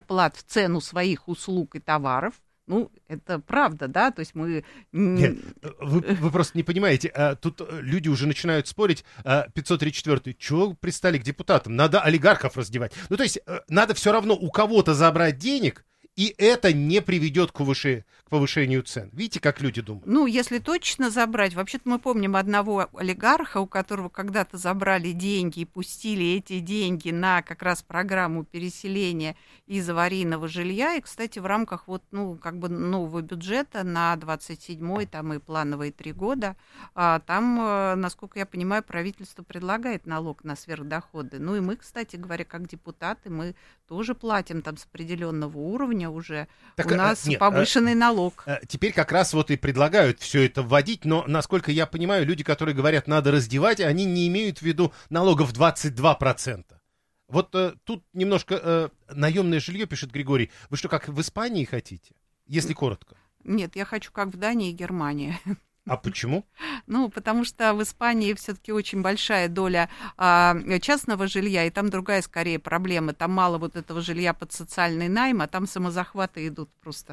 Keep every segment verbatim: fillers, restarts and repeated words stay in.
вклад в цену своих услуг и товаров. Ну, это правда, да, то есть мы... Нет, вы, вы просто не понимаете, а, тут люди уже начинают спорить, а, пятьсот тридцать четвёртый, чего пристали к депутатам, надо олигархов раздевать. Ну, то есть надо все равно у кого-то забрать денег, и это не приведет к, повыше... к повышению цен. Видите, как люди думают? Ну, если точно забрать, вообще-то мы помним одного олигарха, у которого когда-то забрали деньги и пустили эти деньги на как раз программу переселения из аварийного жилья. И, кстати, в рамках вот, ну, как бы нового бюджета на двадцать седьмой, там и плановые три года, а, там, насколько я понимаю, правительство предлагает налог на сверхдоходы. Ну, и мы, кстати говоря, как депутаты, мы тоже платим там с определенного уровня уже. Так, у нас нет, повышенный а, налог. А, теперь как раз вот и предлагают все это вводить, но, насколько я понимаю, люди, которые говорят, надо раздевать, они не имеют в виду налогов двадцать два процента. Вот а, тут немножко а, наемное жилье, пишет Григорий. Вы что, как в Испании хотите? Если коротко. Нет, я хочу как в Дании и Германии. А почему? Ну, потому что в Испании все-таки очень большая доля а, частного жилья, и там другая скорее проблема. Там мало вот этого жилья под социальный найм, а там самозахваты идут просто.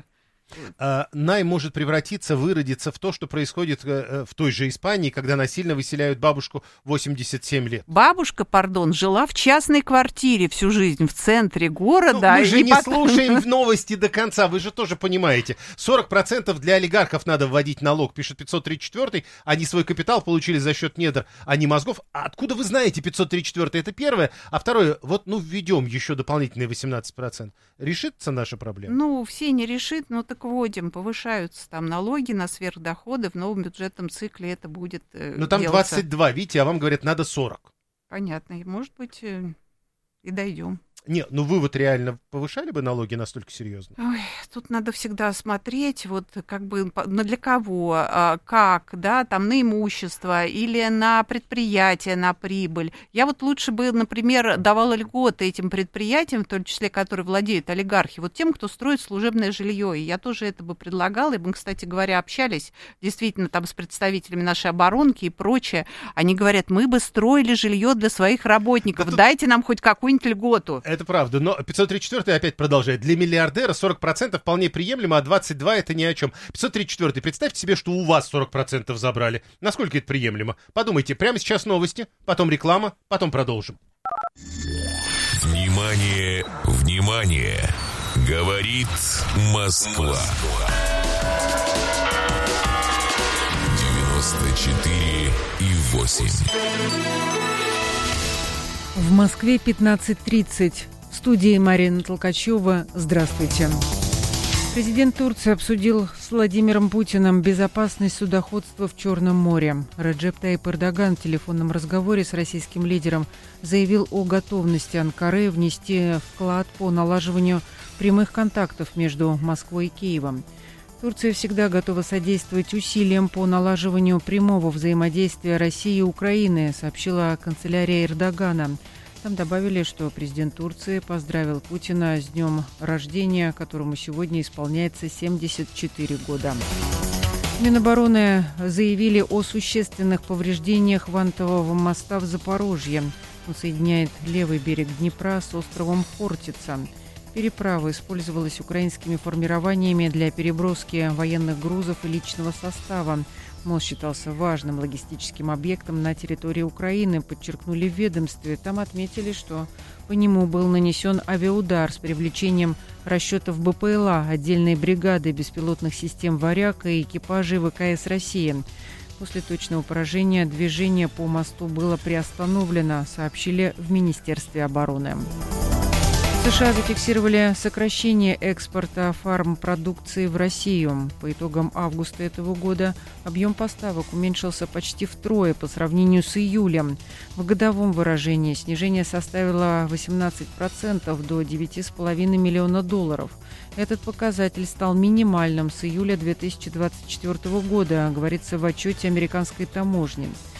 А, найм может превратиться, выродиться в то, что происходит а, в той же Испании, когда насильно выселяют бабушку восемьдесят семь лет. Бабушка, пардон, жила в частной квартире всю жизнь в центре города. Ну, мы же и не потом... слушаем новости до конца, вы же тоже понимаете. сорок процентов для олигархов надо вводить налог, пишет пятьсот тридцать четвёртый. Они свой капитал получили за счет недр, а не мозгов. А откуда вы знаете пятьсот тридцать четвёртый? Это первое. А второе, вот ну введем еще дополнительные восемнадцать процентов. Решится наша проблема? Ну, все не решит, но так вводим, повышаются там налоги на сверхдоходы, в новом бюджетном цикле это будет э, Ну там делаться. двадцать два, видите, а вам говорят, надо сорок. Понятно, может быть, э, и дойдем. Нет, ну вы вот реально повышали бы налоги настолько серьезно? Ой, тут надо всегда смотреть, вот как бы на для кого, а, как, да, там на имущество или на предприятие, на прибыль. Я вот лучше бы, например, давала льготы этим предприятиям, в том числе, которые владеют олигархи, вот тем, кто строит служебное жилье. И я тоже это бы предлагала, и мы, кстати говоря, общались действительно там с представителями нашей оборонки и прочее. Они говорят, мы бы строили жилье для своих работников, да тут... дайте нам хоть какую-нибудь льготу. Это правда, но пятьсот тридцать четвёртый опять продолжает. Для миллиардера сорок процентов вполне приемлемо, а двадцать два процента это ни о чем. пятьсот тридцать четвёртый, представьте себе, что у вас сорок процентов забрали. Насколько это приемлемо? Подумайте, прямо сейчас новости, потом реклама, потом продолжим. Внимание, внимание! Говорит Москва. девяносто четыре и восемь. В Москве пятнадцать тридцать. В студии Марина Толкачева. Здравствуйте. Президент Турции обсудил с Владимиром Путиным безопасность судоходства в Черном море. Реджеп Тайип Эрдоган в телефонном разговоре с российским лидером заявил о готовности Анкары внести вклад по налаживанию прямых контактов между Москвой и Киевом. Турция всегда готова содействовать усилиям по налаживанию прямого взаимодействия России и Украины, сообщила канцелярия Эрдогана. Там добавили, что президент Турции поздравил Путина с днем рождения, которому сегодня исполняется семьдесят четыре года. Минобороны заявили о существенных повреждениях вантового моста в Запорожье. Он соединяет левый берег Днепра с островом Хортица. Переправа использовалась украинскими формированиями для переброски военных грузов и личного состава. Мост считался важным логистическим объектом на территории Украины, подчеркнули в ведомстве. Там отметили, что по нему был нанесен авиаудар с привлечением расчетов БПЛА, отдельной бригады беспилотных систем «Варяг» и экипажей ВКС России. После точного поражения движение по мосту было приостановлено, сообщили в Министерстве обороны. США зафиксировали сокращение экспорта фармпродукции в Россию. По итогам августа этого года объем поставок уменьшился почти втрое по сравнению с июлем. В годовом выражении снижение составило восемнадцать процентов до девять с половиной миллиона долларов. Этот показатель стал минимальным с июля две тысячи двадцать четвёртого года, говорится в отчете американской таможни.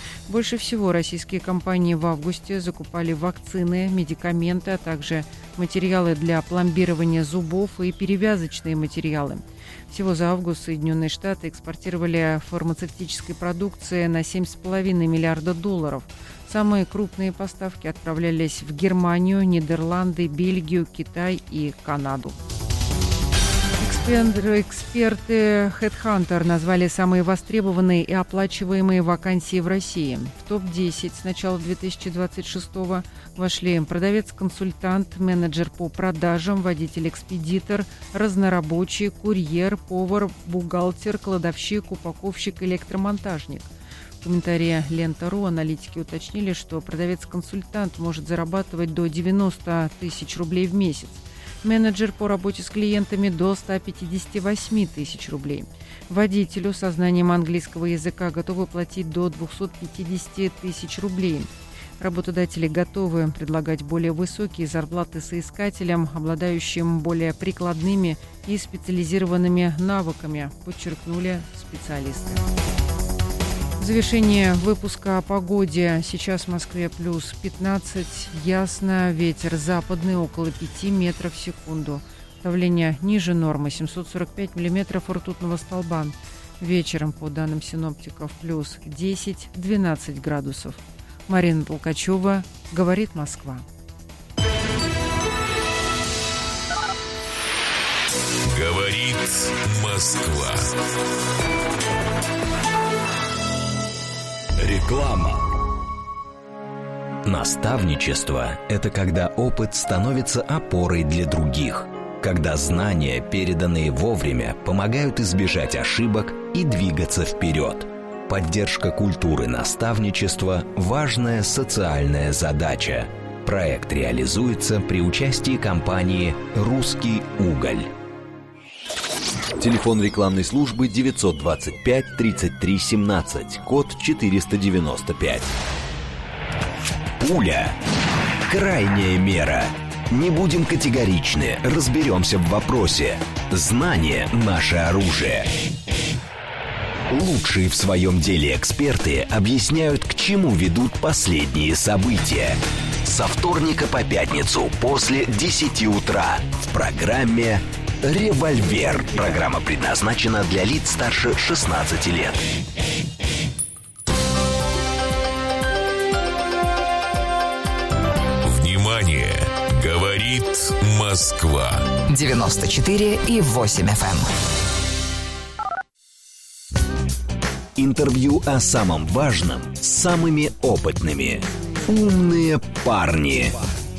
Больше всего российские компании в августе закупали вакцины, медикаменты, а также материалы для пломбирования зубов и перевязочные материалы. Всего за август Соединенные Штаты экспортировали фармацевтической продукции на семь целых пять десятых миллиарда долларов. Самые крупные поставки отправлялись в Германию, Нидерланды, Бельгию, Китай и Канаду. Эксперты HeadHunter назвали самые востребованные и оплачиваемые вакансии в России. В топ десять с начала две тысячи двадцать шестого вошли продавец-консультант, менеджер по продажам, водитель-экспедитор, разнорабочий, курьер, повар, бухгалтер, кладовщик, упаковщик, электромонтажник. В комментарии Лента.ру аналитики уточнили, что продавец-консультант может зарабатывать до девяносто тысяч рублей в месяц. Менеджер по работе с клиентами до ста пятидесяти восьми тысяч рублей. Водителю со знанием английского языка готовы платить до двухсот пятидесяти тысяч рублей. Работодатели готовы предлагать более высокие зарплаты соискателям, обладающим более прикладными и специализированными навыками, подчеркнули специалисты. В завершение выпуска о погоде. Сейчас в Москве плюс пятнадцать, ясно, ветер западный около пяти метров в секунду. Давление ниже нормы, семьсот сорок пять миллиметров ртутного столба. Вечером, по данным синоптиков, плюс десять-двенадцать градусов. Марина Толкачева, говорит Москва. Говорит Москва. Реклама. Наставничество – это когда опыт становится опорой для других, когда знания, переданные вовремя, помогают избежать ошибок и двигаться вперед. Поддержка культуры наставничества – важная социальная задача. Проект реализуется при участии компании «Русский уголь». Телефон рекламной службы девятьсот двадцать пять тридцать три семнадцать, код четыреста девяносто пять. Пуля. Крайняя мера. Не будем категоричны, разберемся в вопросе. Знание – наше оружие. Лучшие в своем деле эксперты объясняют, к чему ведут последние события. Со вторника по пятницу после десяти утра в программе «Револьвер». Программа предназначена для лиц старше шестнадцати лет. Внимание! Говорит Москва. девяносто четыре и восемь эф эм. Интервью о самом важном с самыми опытными. Умные парни.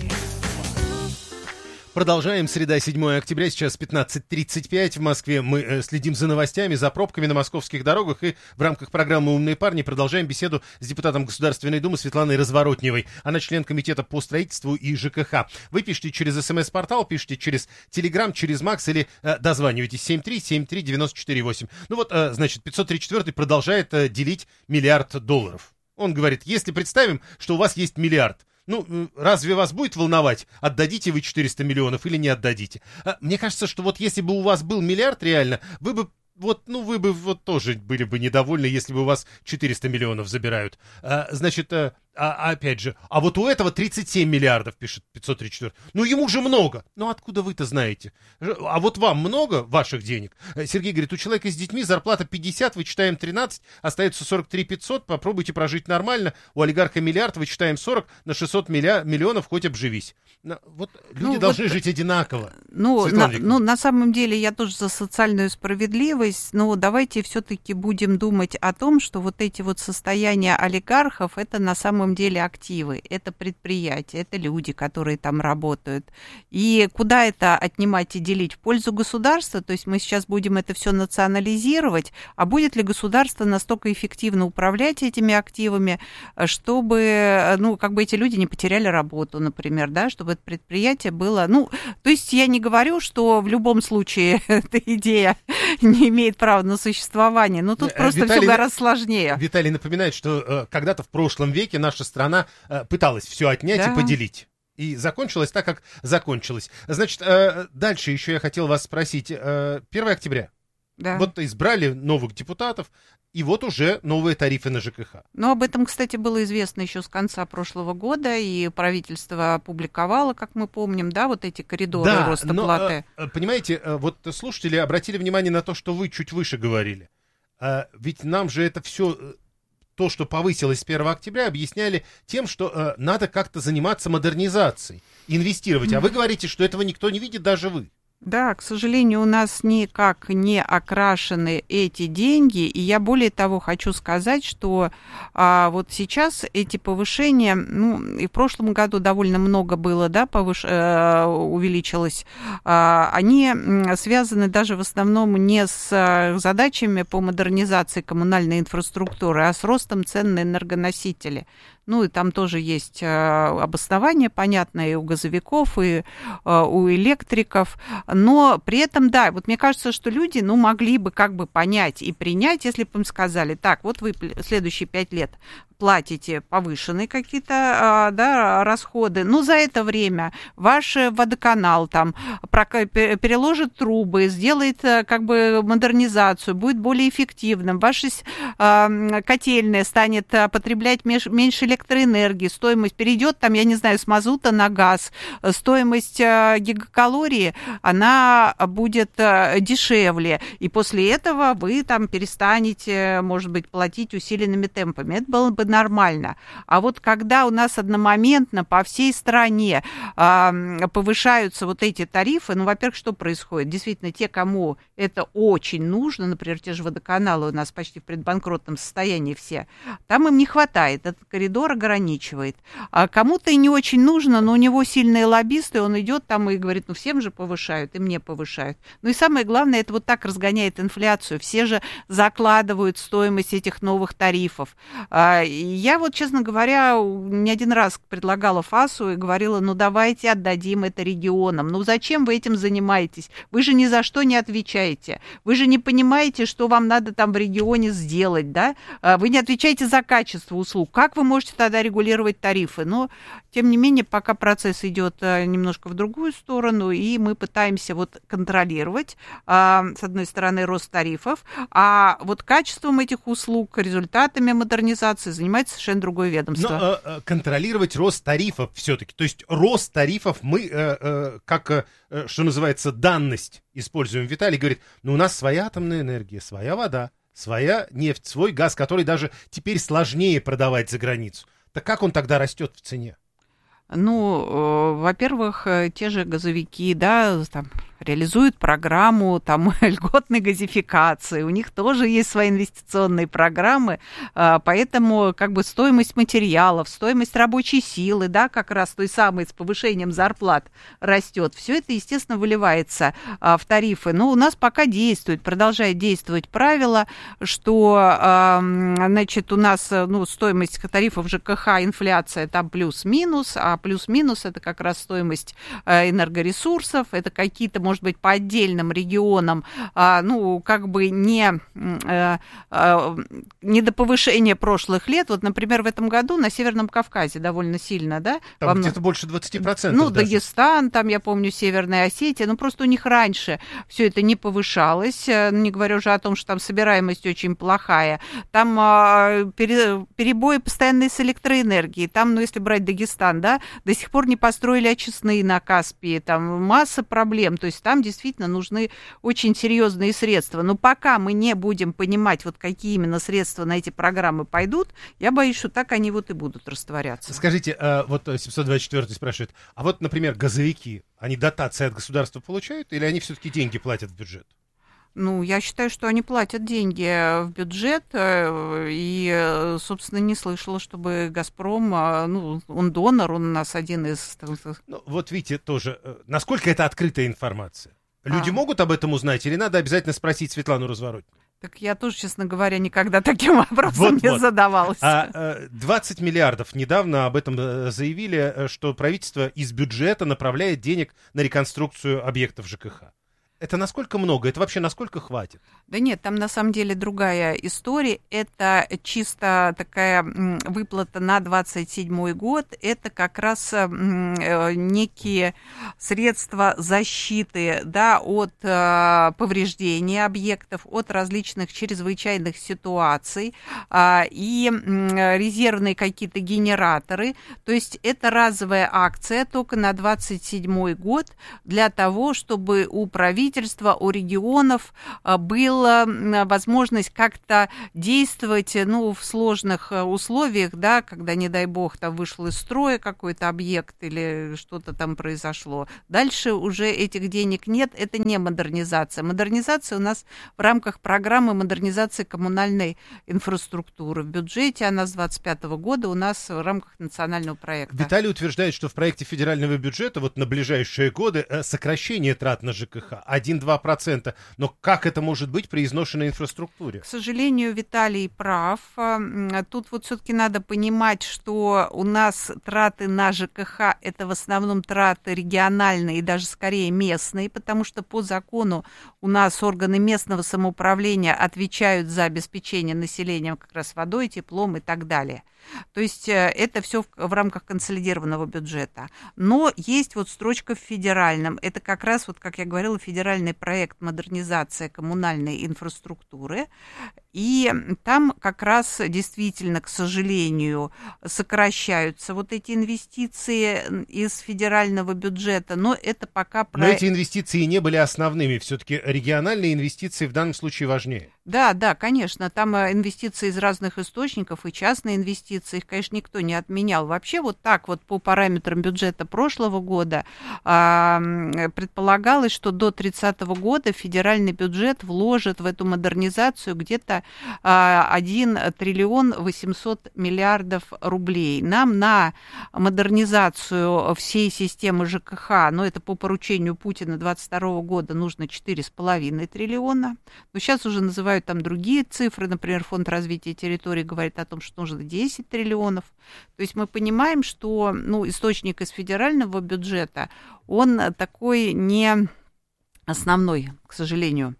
Продолжаем. Среда, седьмое октября, сейчас пятнадцать тридцать пять в Москве. Мы э, следим за новостями, за пробками на московских дорогах и в рамках программы «Умные парни» продолжаем беседу с депутатом Государственной Думы Светланой Разворотневой. Она член комитета по строительству и ЖКХ. Вы пишите через СМС-портал, пишите через Телеграм, через Макс или э, дозванивайтесь семь три семь три девять четыре восемь. Ну вот, э, значит, пятьсот тридцать четвёртый продолжает э, делить миллиард долларов. Он говорит, если представим, что у вас есть миллиард, ну, разве вас будет волновать, отдадите вы четыреста миллионов или не отдадите? Мне кажется, что вот если бы у вас был миллиард реально, вы бы вот, ну, вы бы вот тоже были бы недовольны, если бы у вас четыреста миллионов забирают. А, значит, а, а, опять же, а вот у этого тридцать семь миллиардов, пишет пятьсот тридцать четыре. Ну, ему же много. Ну, откуда вы-то знаете? А вот вам много ваших денег? Сергей говорит, у человека с детьми зарплата пятьдесят, вычитаем тринадцать, остается сорок три пятьсот, попробуйте прожить нормально. У олигарха миллиард, вычитаем сорок, на шестьсот миллионов хоть обживись. Вот люди ну, должны вот, жить одинаково. Ну на, ну, на самом деле я тоже за социальную справедливость, но давайте все-таки будем думать о том, что вот эти вот состояния олигархов, это на самом деле активы, это предприятия, это люди, которые там работают. И куда это отнимать и делить? В пользу государства? То есть мы сейчас будем это все национализировать, а будет ли государство настолько эффективно управлять этими активами, чтобы, ну, как бы эти люди не потеряли работу, например, да, чтобы это предприятие было, ну, то есть я не говорю, что в любом случае эта идея не имеет права на существование, но тут просто Виталий, все гораздо сложнее. Виталий напоминает, что э, когда-то в прошлом веке наша страна э, пыталась все отнять да. и поделить. И закончилось так, как закончилось. Значит, э, дальше еще я хотел вас спросить. Э, первое октября. Да. Вот избрали новых депутатов, и вот уже новые тарифы на ЖКХ. Но об этом, кстати, было известно еще с конца прошлого года, и правительство опубликовало, как мы помним, да, вот эти коридоры да, роста но, платы. Понимаете, вот слушатели обратили внимание на то, что вы чуть выше говорили. Ведь нам же это все, то, что повысилось с первого октября, объясняли тем, что надо как-то заниматься модернизацией, инвестировать. А вы говорите, что этого никто не видит, даже вы. Да, к сожалению, у нас никак не окрашены эти деньги, и я более того хочу сказать, что а, вот сейчас эти повышения, ну, и в прошлом году довольно много было, да, повыш... э, увеличилось, а, они связаны даже в основном не с задачами по модернизации коммунальной инфраструктуры, а с ростом цен на энергоносители. Ну, и там тоже есть обоснование, понятное, и у газовиков, и у электриков. Но при этом, да, вот мне кажется, что люди, ну, могли бы как бы понять и принять, если бы им сказали, так, вот вы следующие пять лет платите повышенные какие-то, да, расходы, но за это время ваш водоканал там переложит трубы, сделает как бы модернизацию, будет более эффективным, ваша котельная станет потреблять меньше электроэнергии, стоимость перейдет там, я не знаю, с мазута на газ, стоимость гигакалории, она будет дешевле, и после этого вы там перестанете, может быть, платить усиленными темпами. Это было бы нормально. А вот когда у нас одномоментно по всей стране э, повышаются вот эти тарифы, ну, во-первых, что происходит? Действительно, те, кому это очень нужно, например, те же водоканалы у нас почти в предбанкротном состоянии все, там им не хватает, этот коридор ограничивает. А кому-то и не очень нужно, но у него сильные лоббисты, он идет там и говорит, ну, всем же повышают, и мне повышают. Ну, и самое главное, это вот так разгоняет инфляцию. Все же закладывают стоимость этих новых тарифов. Я вот, честно говоря, не один раз предлагала ФАСу и говорила, ну, давайте отдадим это регионам. Ну, зачем вы этим занимаетесь? Вы же ни за что не отвечаете. Вы же не понимаете, что вам надо там в регионе сделать, да? Вы не отвечаете за качество услуг. Как вы можете тогда регулировать тарифы? Но, тем не менее, пока процесс идет немножко в другую сторону, и мы пытаемся вот контролировать, с одной стороны, рост тарифов, а вот качеством этих услуг, результатами модернизации занимается совершенно другое ведомство. Но э, контролировать рост тарифов все-таки, то есть рост тарифов мы, э, э, как, э, что называется, данность используем. Виталий говорит, ну у нас своя атомная энергия, своя вода, своя нефть, свой газ, который даже теперь сложнее продавать за границу. Так как он тогда растет в цене? Ну, э, во-первых, те же газовики, да, там, реализуют программу там, льготной газификации, у них тоже есть свои инвестиционные программы, поэтому как бы стоимость материалов, стоимость рабочей силы, да, как раз той самой с повышением зарплат растет. Все это, естественно, выливается в тарифы. Но у нас пока действует, продолжает действовать правило, что, значит, у нас, ну, стоимость тарифов ЖКХ, инфляция там плюс-минус, а плюс-минус это как раз стоимость энергоресурсов, это какие-то, может быть, по отдельным регионам, а, ну, как бы не, а, а, не до повышения прошлых лет. Вот, например, в этом году на Северном Кавказе довольно сильно, да? Там Вам... где-то больше двадцать процентов. Ну, даже. Дагестан, там, я помню, Северная Осетия, ну, просто у них раньше все это не повышалось, не говоря уже о том, что там собираемость очень плохая. Там а, пере, перебои постоянные с электроэнергией. Там, ну, если брать Дагестан, да, до сих пор не построили очистные на Каспии, там масса проблем. То есть там действительно нужны очень серьезные средства. Но пока мы не будем понимать, вот какие именно средства на эти программы пойдут, я боюсь, что так они вот и будут растворяться. Скажите, вот семьсот двадцать четвёртый спрашивает, а вот, например, газовики, они дотации от государства получают или они все-таки деньги платят в бюджет? Ну, я считаю, что они платят деньги в бюджет, и, собственно, не слышала, чтобы «Газпром», ну, он донор, он у нас один из... Ну, вот видите, тоже, насколько это открытая информация? Люди а. могут об этом узнать или надо обязательно спросить Светлану Разворотню? Так я тоже, честно говоря, никогда таким вопросом вот, не вот. задавалась. А, двадцать миллиардов недавно об этом заявили, что правительство из бюджета направляет денег на реконструкцию объектов ЖКХ. Это насколько много? Это вообще насколько хватит? Да нет, там на самом деле другая история. Это чисто такая выплата на двадцать седьмой год. Это как раз некие средства защиты, да, от повреждения объектов, от различных чрезвычайных ситуаций и резервные какие-то генераторы. То есть это разовая акция только на двадцать седьмой год для того, чтобы у правительства, у регионов была возможность как-то действовать, ну, в сложных условиях, да, когда, не дай бог, там вышел из строя какой-то объект или что-то там произошло. Дальше уже этих денег нет, это не модернизация. Модернизация у нас в рамках программы модернизации коммунальной инфраструктуры. В бюджете она с двадцать пятого года у нас в рамках национального проекта. Виталий утверждает, что в проекте федерального бюджета вот на ближайшие годы сокращение трат на ЖКХ один-два процента. Но как это может быть при изношенной инфраструктуре? К сожалению, Виталий прав. Тут вот все-таки надо понимать, что у нас траты на ЖКХ – это в основном траты региональные и даже скорее местные, потому что по закону у нас органы местного самоуправления отвечают за обеспечение населения как раз водой, теплом и так далее. То есть это все в, в рамках консолидированного бюджета. Но есть вот строчка в федеральном. Это как раз, вот, как я говорила, федеральный проект модернизации коммунальной инфраструктуры. И там как раз действительно, к сожалению, сокращаются вот эти инвестиции из федерального бюджета. Но это пока... Но эти инвестиции не были основными. Все-таки региональные инвестиции в данном случае важнее. Да, да, конечно. Там инвестиции из разных источников и частные инвестиции. Их, конечно, никто не отменял. Вообще вот так вот по параметрам бюджета прошлого года а, предполагалось, что до тридцатого года федеральный бюджет вложит в эту модернизацию где-то а, один триллион восемьсот миллиардов рублей. Нам на модернизацию всей системы ЖКХ, ну это по поручению Путина двадцать второго года, нужно четыре с половиной триллиона. Но сейчас уже называют там другие цифры. Например, Фонд развития территорий говорит о том, что нужно десять триллионов. То есть мы понимаем, что, ну, источник из федерального бюджета, он такой не основной, к сожалению.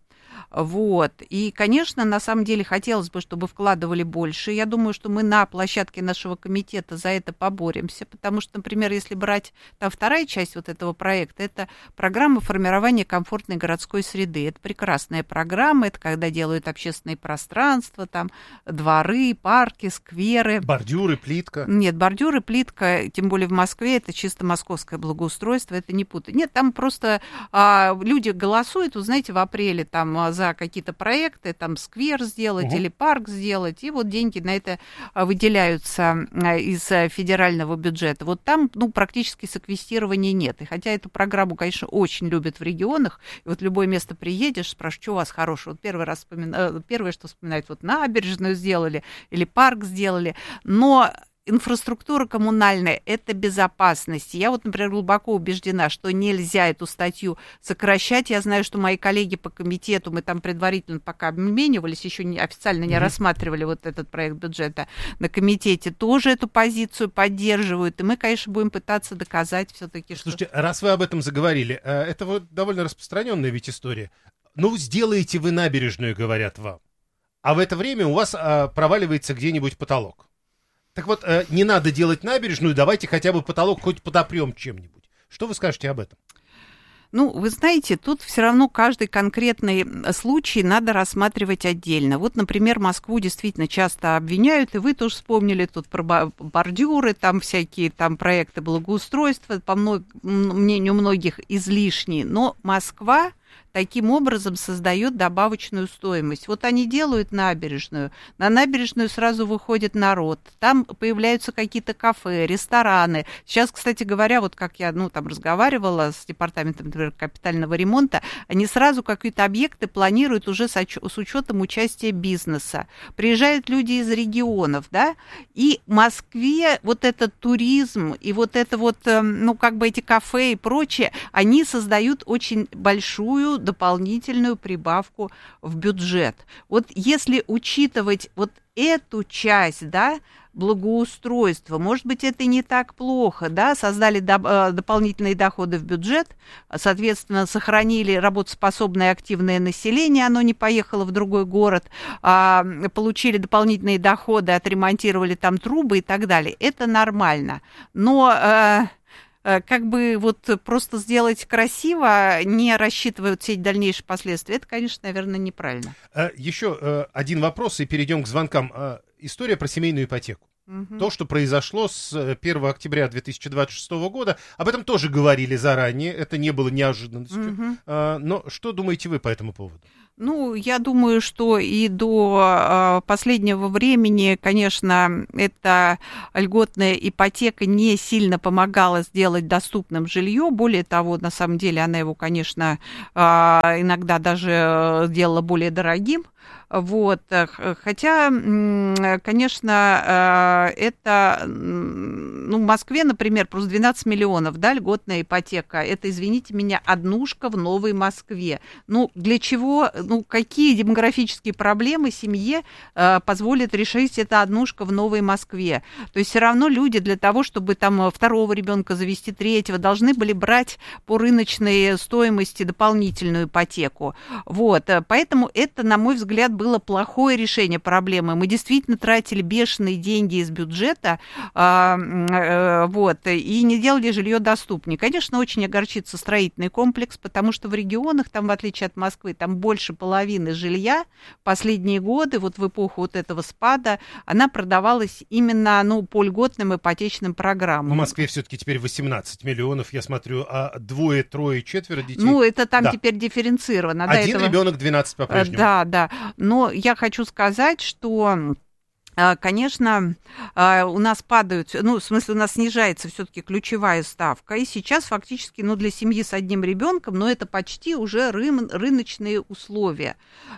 Вот. И, конечно, на самом деле хотелось бы, чтобы вкладывали больше. Я думаю, что мы на площадке нашего комитета за это поборемся, потому что, например, если брать там вторая часть вот этого проекта, это программа формирования комфортной городской среды. Это прекрасная программа, это когда делают общественные пространства, там дворы, парки, скверы. Бордюры, плитка. Нет, бордюры, плитка, тем более в Москве, это чисто московское благоустройство, это не путать. Нет, там просто а, люди голосуют, вы знаете, в апреле там за какие-то проекты, там сквер сделать угу. или парк сделать, и вот деньги на это выделяются из федерального бюджета. Вот там, ну, практически секвестирования нет. И хотя эту программу, конечно, очень любят в регионах, и вот любое место приедешь, спрашиваешь, что у вас хорошего. Вот первый раз вспомина... первое, что вспоминают, вот набережную сделали или парк сделали, но инфраструктура коммунальная – это безопасность. Я вот, например, глубоко убеждена, что нельзя эту статью сокращать. Я знаю, что мои коллеги по комитету, мы там предварительно пока обменивались, еще не, официально не mm-hmm. рассматривали вот этот проект бюджета на комитете, тоже эту позицию поддерживают. И мы, конечно, будем пытаться доказать все-таки, что... Слушайте, раз вы об этом заговорили, это вот довольно распространенная ведь история. Ну, сделаете вы набережную, говорят вам, а в это время у вас проваливается где-нибудь потолок. Так вот, э, не надо делать набережную, давайте хотя бы потолок хоть подопрем чем-нибудь. Что вы скажете об этом? Ну, вы знаете, тут все равно каждый конкретный случай надо рассматривать отдельно. Вот, например, Москву действительно часто обвиняют, и вы тоже вспомнили тут про бордюры, там всякие там проекты благоустройства, по мнению многих, излишние. Но Москва таким образом создает добавочную стоимость. Вот они делают набережную, на набережную сразу выходит народ, там появляются какие-то кафе, рестораны. Сейчас, кстати говоря, вот как я, ну, там разговаривала с департаментом, например, капитального ремонта, они сразу какие-то объекты планируют уже с, оч- с учетом участия бизнеса. Приезжают люди из регионов, да, и в Москве вот этот туризм и вот это вот, ну, как бы эти кафе и прочее, они создают очень большую дополнительную прибавку в бюджет. Вот если учитывать вот эту часть, да, благоустройства, может быть, это и не так плохо, да, создали до, дополнительные доходы в бюджет, соответственно, сохранили работоспособное активное население, оно не поехало в другой город, а, получили дополнительные доходы, отремонтировали там трубы и так далее. Это нормально. Но э, как бы вот просто сделать красиво, не рассчитывая вот все эти дальнейшие последствия, это, конечно, наверное, неправильно. Еще один вопрос, и перейдем к звонкам. История про семейную ипотеку. Угу. То, что произошло с первого октября две тысячи двадцать шестого года, об этом тоже говорили заранее, это не было неожиданностью. Угу. Но что думаете вы по этому поводу? Ну, я думаю, что и до э, последнего времени, конечно, эта льготная ипотека не сильно помогала сделать доступным жилье. Более того, на самом деле, она его, конечно, э, иногда даже делала более дорогим. Вот. Хотя, конечно, это, ну, в Москве, например, просто двенадцать миллионов, да, льготная ипотека. Это, извините меня, однушка в Новой Москве. Ну, для чего, ну, какие демографические проблемы семье э, позволит решить эта однушка в Новой Москве? То есть все равно люди для того, чтобы там второго ребенка завести, третьего, должны были брать по рыночной стоимости дополнительную ипотеку. Вот. Поэтому это, на мой взгляд, было плохое решение проблемы. Мы действительно тратили бешеные деньги из бюджета, э, э, вот, и не делали жилье доступнее. Конечно, очень огорчится строительный комплекс, потому что в регионах, там, в отличие от Москвы, там больше половины жилья последние годы, вот в эпоху вот этого спада, она продавалась именно, ну, по льготным ипотечным программам. В Москве все-таки теперь восемнадцать миллионов, я смотрю, а двое, трое, четверо детей. Ну, это там да. теперь дифференцировано. Один этого... ребенок, двенадцать по-прежнему. Да, да. Но я хочу сказать, что... Конечно, у нас падают, ну, в смысле, у нас снижается все-таки ключевая ставка, и сейчас фактически, ну, для семьи с одним ребенком, но это почти уже ры- рыночные условия.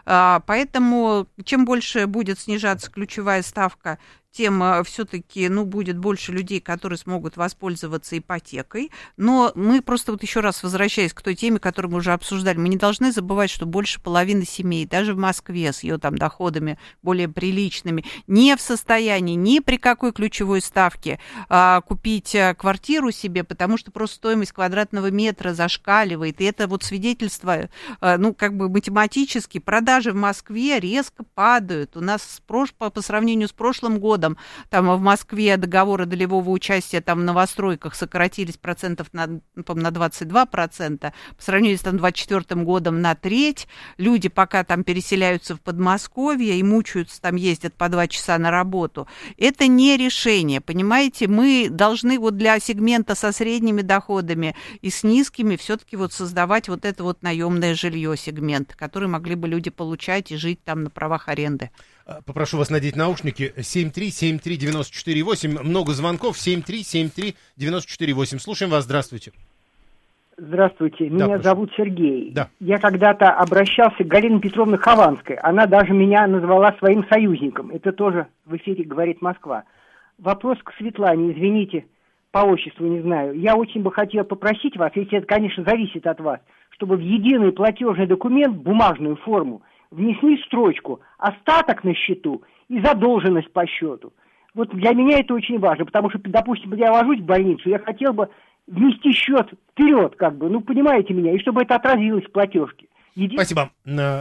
Поэтому чем больше будет снижаться ключевая ставка, тем все-таки, ну, будет больше людей, которые смогут воспользоваться ипотекой. Но мы просто вот еще раз, возвращаясь к той теме, которую мы уже обсуждали, мы не должны забывать, что больше половины семей, даже в Москве с ее там доходами более приличными, не в состоянии ни при какой ключевой ставке а, купить квартиру себе, потому что просто стоимость квадратного метра зашкаливает. И это вот свидетельство, а, ну, как бы математически, продажи в Москве резко падают. У нас спрош... по, по сравнению с прошлым годом там в Москве договоры долевого участия там в новостройках сократились процентов на, на двадцать два процента, по сравнению с там, двадцать четвёртым годом на треть. Люди пока там переселяются в Подмосковье и мучаются, там ездят по два часа на работу. Это не решение, понимаете? Мы должны вот для сегмента со средними доходами и с низкими все-таки вот создавать вот это вот наемное жилье сегмент, который могли бы люди получать и жить там на правах аренды. Попрошу вас надеть наушники. семь три семь три девять четыре восемь. Много звонков. семь три семь три девять четыре восемь. Слушаем вас. Здравствуйте. Здравствуйте. Меня да, зовут Сергей. Да. Я когда-то обращался к Галине Петровне Хованской. Она даже меня назвала своим союзником. Это тоже в эфире говорит Москва. Вопрос к Светлане. Извините, по отчеству не знаю. Я очень бы хотел попросить вас, если это, конечно, зависит от вас, чтобы в единый платежный документ, бумажную форму, внесли строчку «остаток на счету» и задолженность по счету. Вот для меня это очень важно, потому что, допустим, я ложусь в больницу, я хотел бы внести счет вперед, как бы, ну, понимаете меня, и чтобы это отразилось в платежке. Еди... Спасибо.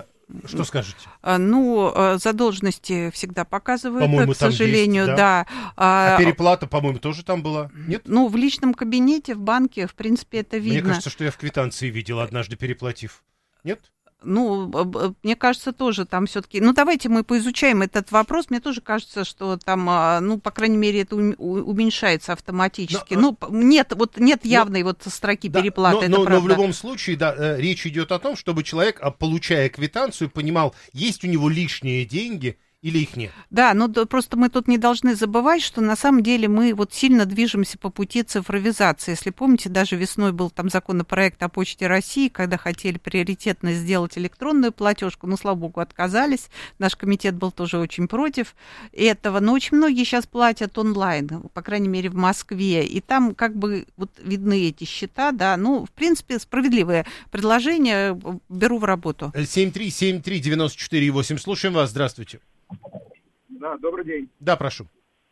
Что скажете? Ну, задолженности всегда показывают, по-моему, к сожалению, есть, да. да. А переплата, по-моему, тоже там была? Нет? Ну, в личном кабинете, в банке, в принципе, это видно. Мне кажется, что я в квитанции видел, однажды переплатив. Нет? Ну, мне кажется, тоже там все-таки... Ну, давайте мы поизучаем этот вопрос. Мне тоже кажется, что там, ну, по крайней мере, это уменьшается автоматически. Но, ну, нет, вот нет явной но, вот строки да, переплаты, но, это но, правда. Но в любом случае, да, речь идет о том, чтобы человек, получая квитанцию, понимал, есть у него лишние деньги или их нет? Да, но да, просто мы тут не должны забывать, что на самом деле мы вот сильно движемся по пути цифровизации. Если помните, даже весной был там законопроект о Почте России, когда хотели приоритетно сделать электронную платежку, но, слава богу, отказались. Наш комитет был тоже очень против этого. Но очень многие сейчас платят онлайн, по крайней мере, в Москве. И там как бы вот видны эти счета, да. Ну, в принципе, справедливое предложение. Беру в работу. семь три семь три девять четыре восемь. Слушаем вас. Здравствуйте. Да, добрый день. Да, прошу.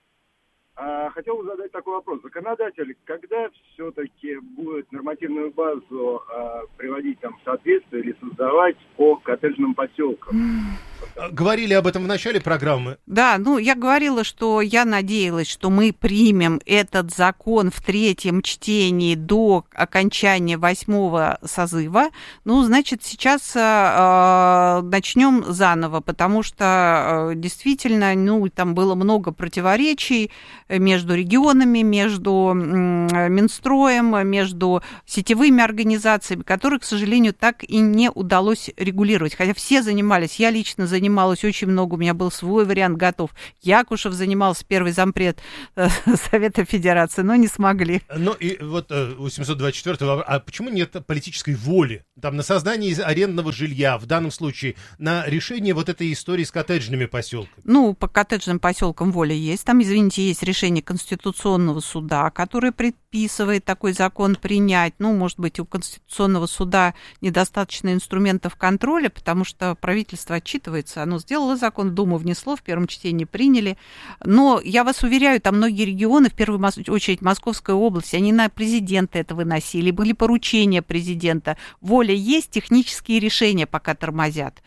А, хотел бы задать такой вопрос. Законодатель, когда все-таки будет нормативную базу а, приводить там в соответствие или создавать по коттеджным поселкам? Говорили об этом в начале программы. Да, ну, я говорила, что я надеялась, что мы примем этот закон в третьем чтении до окончания восьмого созыва. Ну, значит, сейчас э, начнем заново, потому что э, действительно, ну, там было много противоречий между регионами, между э, Минстроем, между сетевыми организациями, которые, к сожалению, так и не удалось регулировать. Хотя все занимались, я лично занималась очень много, у меня был свой вариант готов. Якушев занимался, первый зампред э, Совета Федерации, но не смогли. Ну и вот э, у семьсот двадцать четвёртого, а почему нет политической воли там на создание арендного жилья, в данном случае на решение вот этой истории с коттеджными поселками? Ну, по коттеджным поселкам воля есть. Там, извините, есть решение Конституционного суда, которое предписывает такой закон принять. Ну, может быть, у Конституционного суда недостаточно инструментов контроля, потому что правительство отчитывается. Оно сделало закон, в Думу внесло, в первом чтении приняли. Но я вас уверяю, там многие регионы, в первую очередь Московская область, они на президента это выносили, были поручения президента. Воля есть, технические решения пока тормозят.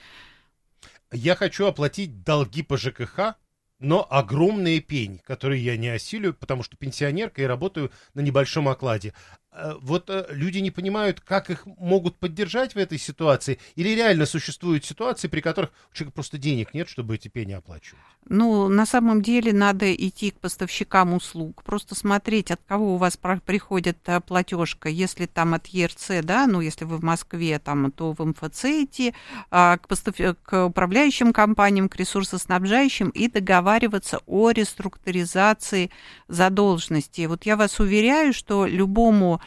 Я хочу оплатить долги по ЖКХ, но огромные пени, которые я не осилю, потому что пенсионерка и работаю на небольшом окладе. Вот люди не понимают, как их могут поддержать в этой ситуации, или реально существуют ситуации, при которых у человека просто денег нет, чтобы эти пени оплачивать? Ну, на самом деле надо идти к поставщикам услуг, просто смотреть, от кого у вас приходит платежка. Если там от ЕРЦ, да, ну, если вы в Москве, там, то в МФЦ идти, к, постав... к управляющим компаниям, к ресурсоснабжающим и договариваться о реструктуризации задолженности. Вот я вас уверяю, что любому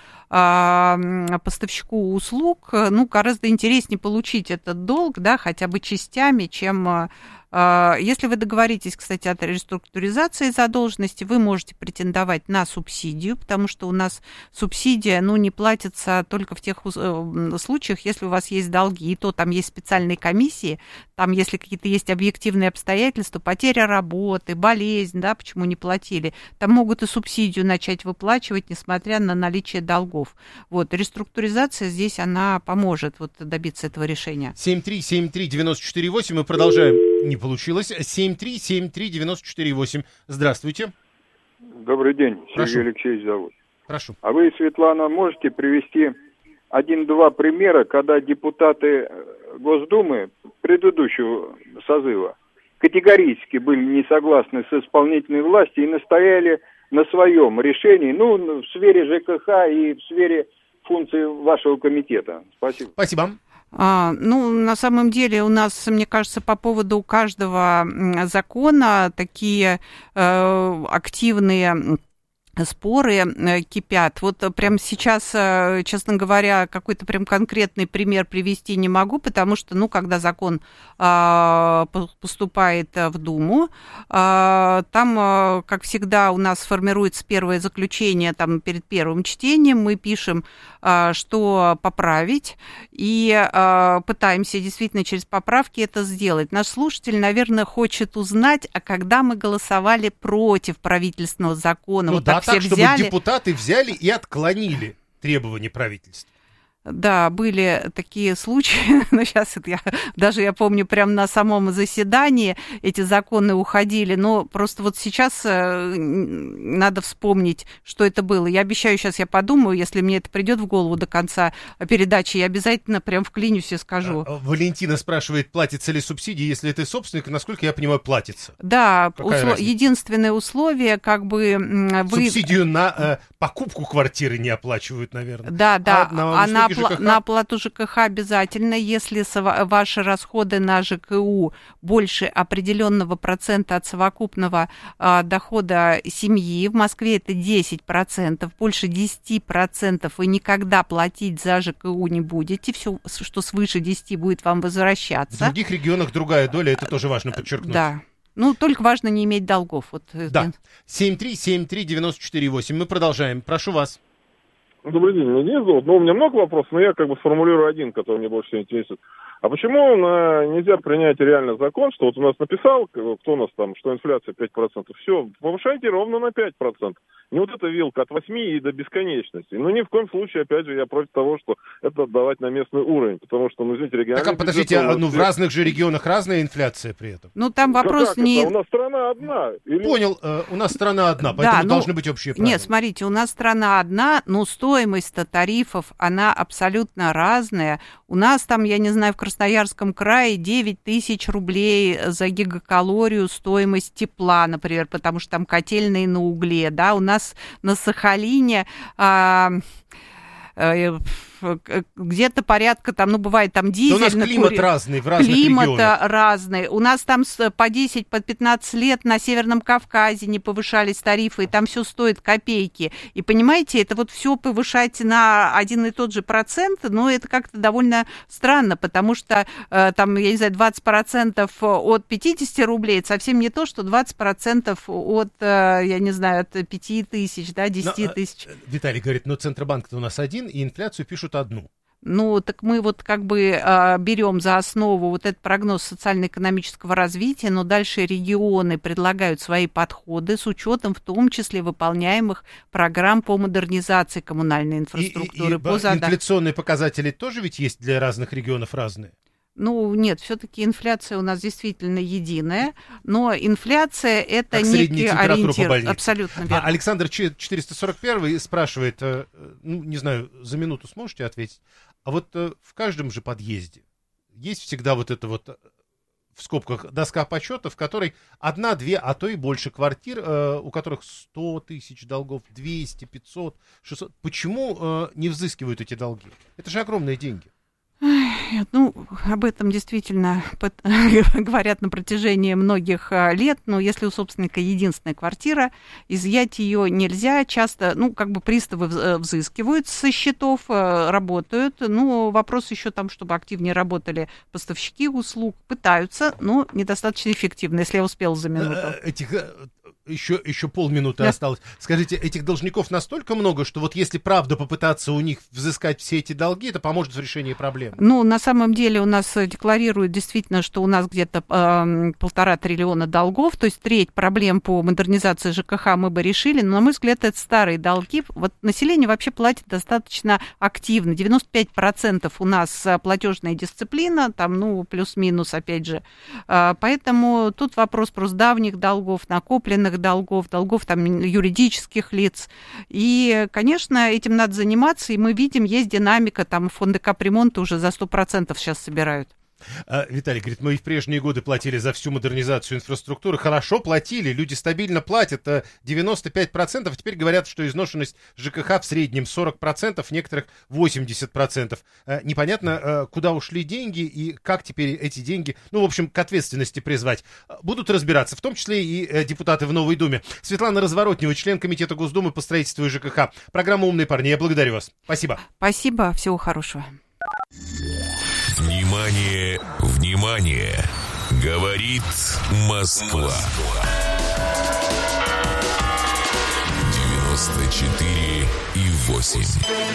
поставщику услуг, ну, гораздо интереснее получить этот долг, да, хотя бы частями, чем... Если вы договоритесь, кстати, о реструктуризации задолженности, вы можете претендовать на субсидию, потому что у нас субсидия, ну, не платится только в тех случаях, если у вас есть долги, и то там есть специальные комиссии, там, если какие-то есть объективные обстоятельства, потеря работы, болезнь, да, почему не платили, там могут и субсидию начать выплачивать, несмотря на наличие долгов. Вот, реструктуризация здесь, она поможет вот добиться этого решения. семь три семь три девять четыре восемь, мы продолжаем. Не получилось. семь три семь три девять четыре восемь. Здравствуйте. Добрый день. Прошу. Сергей Алексеевич зовут. Прошу. А вы, Светлана, можете привести один-два примера, когда депутаты Госдумы предыдущего созыва категорически были не согласны с исполнительной властью и настояли на своем решении, ну, в сфере ЖКХ и в сфере функций вашего комитета? Спасибо. Спасибо. А, ну, на самом деле у нас, мне кажется, по поводу каждого закона такие э, активные споры кипят. Вот прямо сейчас, честно говоря, какой-то прям конкретный пример привести не могу, потому что, ну, когда закон а, поступает в Думу, а, там, а, как всегда, у нас формируется первое заключение там, перед первым чтением, мы пишем, а, что поправить, и а, пытаемся действительно через поправки это сделать. Наш слушатель, наверное, хочет узнать, а когда мы голосовали против правительственного закона, ну, вот да, так, так, все чтобы взяли. депутаты взяли и отклонили требования правительства. Да, были такие случаи, но сейчас это я, даже я помню, прямо на самом заседании эти законы уходили, но просто вот сейчас надо вспомнить, что это было. Я обещаю, сейчас я подумаю, если мне это придет в голову до конца передачи, я обязательно прям вклинюсь и скажу. Валентина спрашивает, платится ли субсидия, если ты собственник, насколько я понимаю, платится. Да, услов... единственное условие, как бы вы... Субсидию на э, покупку квартиры не оплачивают, наверное. Да, да, а, она пла- ЖКХ? на оплату ЖКХ обязательно. Если сова- ваши расходы на ЖКУ больше определенного процента от совокупного а, дохода семьи, в Москве это десять процентов, больше десять процентов вы никогда платить за ЖКУ не будете. Все, что свыше десяти, будет вам возвращаться. В других регионах другая доля, это тоже важно подчеркнуть. Да. Ну, только важно не иметь долгов. Вот. Да. семь три семь три девять четыре восемь. Мы продолжаем. Прошу вас. Добрый день, меня Денис зовут. Ну, у меня много вопросов, но я как бы сформулирую один, который мне больше всего интересует. А почему на, нельзя принять реально закон, что вот у нас написал, кто у нас там, что инфляция пять процентов, все, повышайте ровно на пять процентов. Не вот эта вилка от восьми и до бесконечности. Ну, ни в коем случае, опять же, я против того, что это отдавать на местный уровень, потому что, ну, извините, региональный... Так, а подождите, бюджет, а, ну, в разных же регионах разная инфляция при этом. Ну, там вопрос как не... это? У нас страна одна. Или... Понял, э, у нас страна одна, поэтому да, ну, должны быть общие правила. Нет, смотрите, у нас страна одна, но стоимость тарифов, она абсолютно разная. У нас там, я не знаю, в Красноярском крае девять тысяч рублей за гигакалорию стоимость тепла, например, потому что там котельные на угле, да, у нас на Сахалине... А, а, где-то порядка, там, ну, бывает там дизель. Да у нас климат кури... разный в разных Климат регионах. разный. У нас там по десять, по пятнадцать лет на Северном Кавказе не повышались тарифы, и там все стоит копейки. И понимаете, это вот все повышать на один и тот же процент, но это как-то довольно странно, потому что там, я не знаю, двадцать процентов от пятидесяти рублей, это совсем не то, что двадцать процентов от, я не знаю, от пяти тысяч, да, десяти тысяч. Виталий говорит, но Центробанк-то у нас один, и инфляцию пишут одну. Ну, так мы вот как бы э, берем за основу вот этот прогноз социально-экономического развития, но дальше регионы предлагают свои подходы с учетом в том числе выполняемых программ по модернизации коммунальной инфраструктуры. И, и, по и зада... инфляционные показатели тоже ведь есть для разных регионов разные? Ну, нет, все-таки инфляция у нас действительно единая, но инфляция – это как некий ориентир. Абсолютно верно. А Александр четыреста сорок один спрашивает, ну, не знаю, за минуту сможете ответить, а вот в каждом же подъезде есть всегда вот это вот, в скобках, доска почета, в которой одна, две, а то и больше квартир, у которых сто тысяч долгов, двести, пятьсот, шестьсот. Почему не взыскивают эти долги? Это же огромные деньги. Ну, об этом действительно говорят на протяжении многих лет, но если у собственника единственная квартира, изъять ее нельзя, часто, ну, как бы приставы взыскивают со счетов, работают, ну, вопрос еще там, чтобы активнее работали поставщики услуг, пытаются, но недостаточно эффективно, если я успел за минуту. Этих... Еще, еще полминуты да. осталось. Скажите, этих должников настолько много, что вот если правда попытаться у них взыскать все эти долги, это поможет в решении проблемы? Ну, на самом деле у нас декларируют действительно, что у нас где-то э, полтора триллиона долгов, то есть треть проблем по модернизации ЖКХ мы бы решили, но, на мой взгляд, это старые долги. Вот население вообще платит достаточно активно. девяносто пять процентов у нас платежная дисциплина, там, ну, плюс-минус, опять же. Э, поэтому тут вопрос просто давних долгов, накопленных долгов, долгов там юридических лиц. И, конечно, этим надо заниматься, и мы видим, есть динамика, там фонды капремонта уже за сто процентов сейчас собирают. А, Виталий говорит, мы и в прежние годы платили за всю модернизацию инфраструктуры. Хорошо платили, люди стабильно платят, девяносто пять процентов. Теперь говорят, что изношенность ЖКХ в среднем сорок процентов, некоторых восемьдесят процентов. А, непонятно, а, куда ушли деньги и как теперь эти деньги, ну, в общем, к ответственности призвать. Будут разбираться, в том числе и а, депутаты в Новой Думе. Светлана Разворотнева, член Комитета Госдумы по строительству и ЖКХ. Программа «Умные парни». Я благодарю вас. Спасибо. Спасибо. Всего хорошего. Внимание, внимание! Говорит Москва. девяносто четыре и восемь.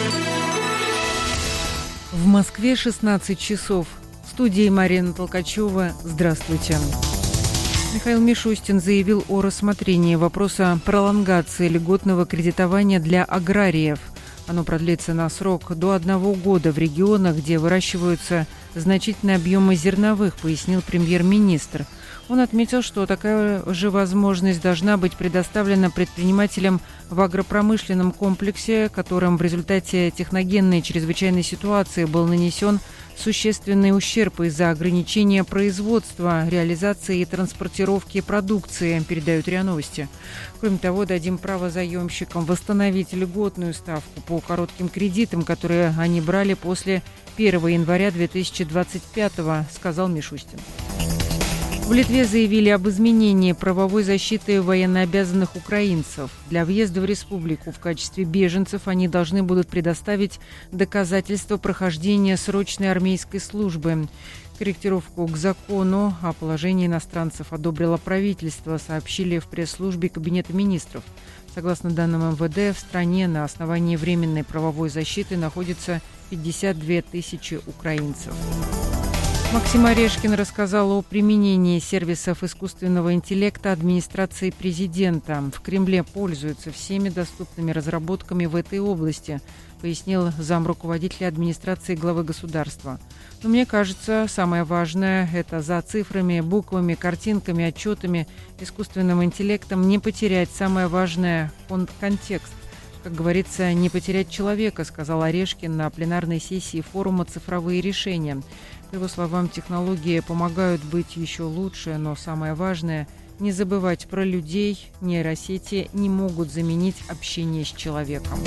В Москве шестнадцать часов. В студии Марина Толкачева. Здравствуйте. Михаил Мишустин заявил о рассмотрении вопроса пролонгации льготного кредитования для аграриев. Оно продлится на срок до одного года в регионах, где выращиваются значительные объемы зерновых, пояснил премьер-министр. Он отметил, что такая же возможность должна быть предоставлена предпринимателям в агропромышленном комплексе, которым в результате техногенной чрезвычайной ситуации был нанесен существенный ущерб из-за ограничения производства, реализации и транспортировки продукции, передают РИА Новости. Кроме того, дадим право заемщикам восстановить льготную ставку по коротким кредитам, которые они брали после первого января две тысячи двадцать пятого, сказал Мишустин. В Литве заявили об изменении правовой защиты военнообязанных украинцев. Для въезда в республику в качестве беженцев они должны будут предоставить доказательства прохождения срочной армейской службы. Корректировку к закону о положении иностранцев одобрило правительство, сообщили в пресс-службе Кабинета министров. Согласно данным эм вэ дэ, в стране на основании временной правовой защиты находится пятьдесят две тысячи украинцев. Максим Орешкин рассказал о применении сервисов искусственного интеллекта администрации президента. В Кремле пользуются всеми доступными разработками в этой области, пояснил замруководителя администрации главы государства. Но мне кажется, самое важное – это за цифрами, буквами, картинками, отчетами, искусственным интеллектом не потерять самое важное – контекст. Как говорится, не потерять человека, сказал Орешкин на пленарной сессии форума «Цифровые решения». По его словам, технологии помогают быть еще лучше, но самое важное – не забывать про людей. Нейросети не могут заменить общение с человеком.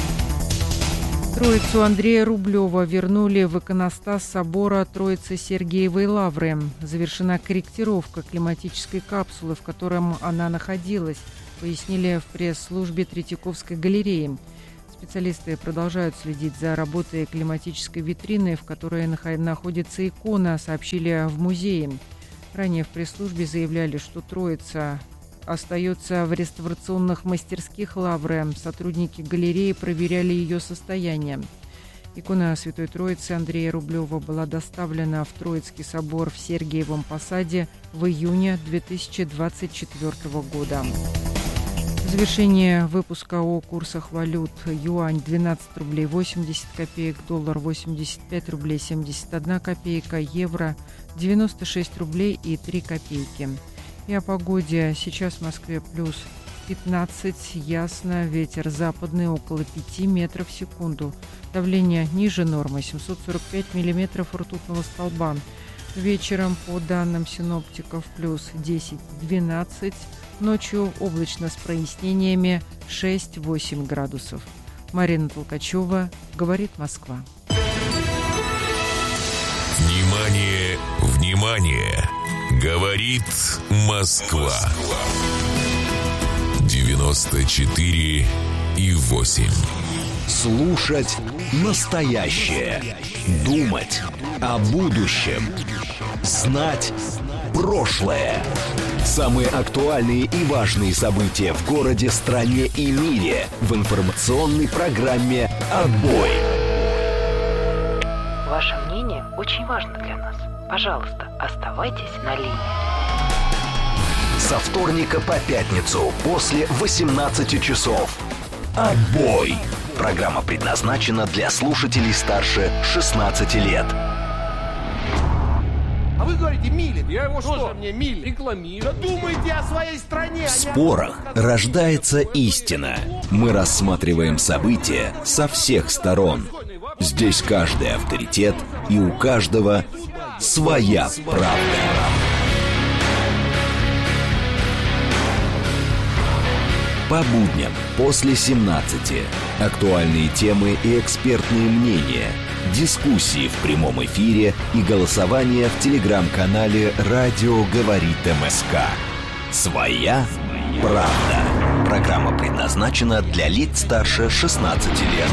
Троицу Андрея Рублева вернули в иконостас собора Троицы Сергиевой Лавры. Завершена корректировка климатической капсулы, в котором она находилась, пояснили в пресс-службе Третьяковской галереи. Специалисты продолжают следить за работой климатической витрины, в которой находится икона, сообщили в музее. Ранее в пресс-службе заявляли, что Троица остается в реставрационных мастерских Лавры. Сотрудники галереи проверяли ее состояние. Икона Святой Троицы Андрея Рублева была доставлена в Троицкий собор в Сергиевом Посаде в июне две тысячи двадцать четвёртого года. В завершение выпуска о курсах валют. Юань двенадцать рублей восемьдесят копеек, доллар восемьдесят пять рублей семьдесят одна копейка, евро девяносто шесть рублей и три копейки. И о погоде. Сейчас в Москве плюс пятнадцать, ясно, ветер западный около пяти метров в секунду. Давление ниже нормы, семьсот сорок пять миллиметров ртутного столба. Вечером, по данным синоптиков, плюс десять-двенадцать. Ночью облачно с прояснениями шесть-восемь градусов. Марина Толкачева, говорит Москва. Внимание, внимание! Говорит Москва. девяносто четыре и восемь. Слушать настоящее. Думать о будущем. Знать прошлое. Самые актуальные и важные события в городе, стране и мире в информационной программе «Отбой». Ваше мнение очень важно для нас. Пожалуйста, оставайтесь на линии. Со вторника по пятницу после восемнадцати часов. «Отбой». Программа предназначена для слушателей старше шестнадцати лет. А вы говорите, милит. Я его что? Тоже мне милит. Рекламирую. Да думайте о своей стране. В спорах рождается истина. Мы рассматриваем события со всех сторон. Здесь каждый авторитет, и у каждого своя правда. По будням после семнадцати. Актуальные темы и экспертные мнения. Дискуссии в прямом эфире и голосование в телеграм-канале «Радио говорит МСК». Своя правда. Программа предназначена для лиц старше шестнадцати лет.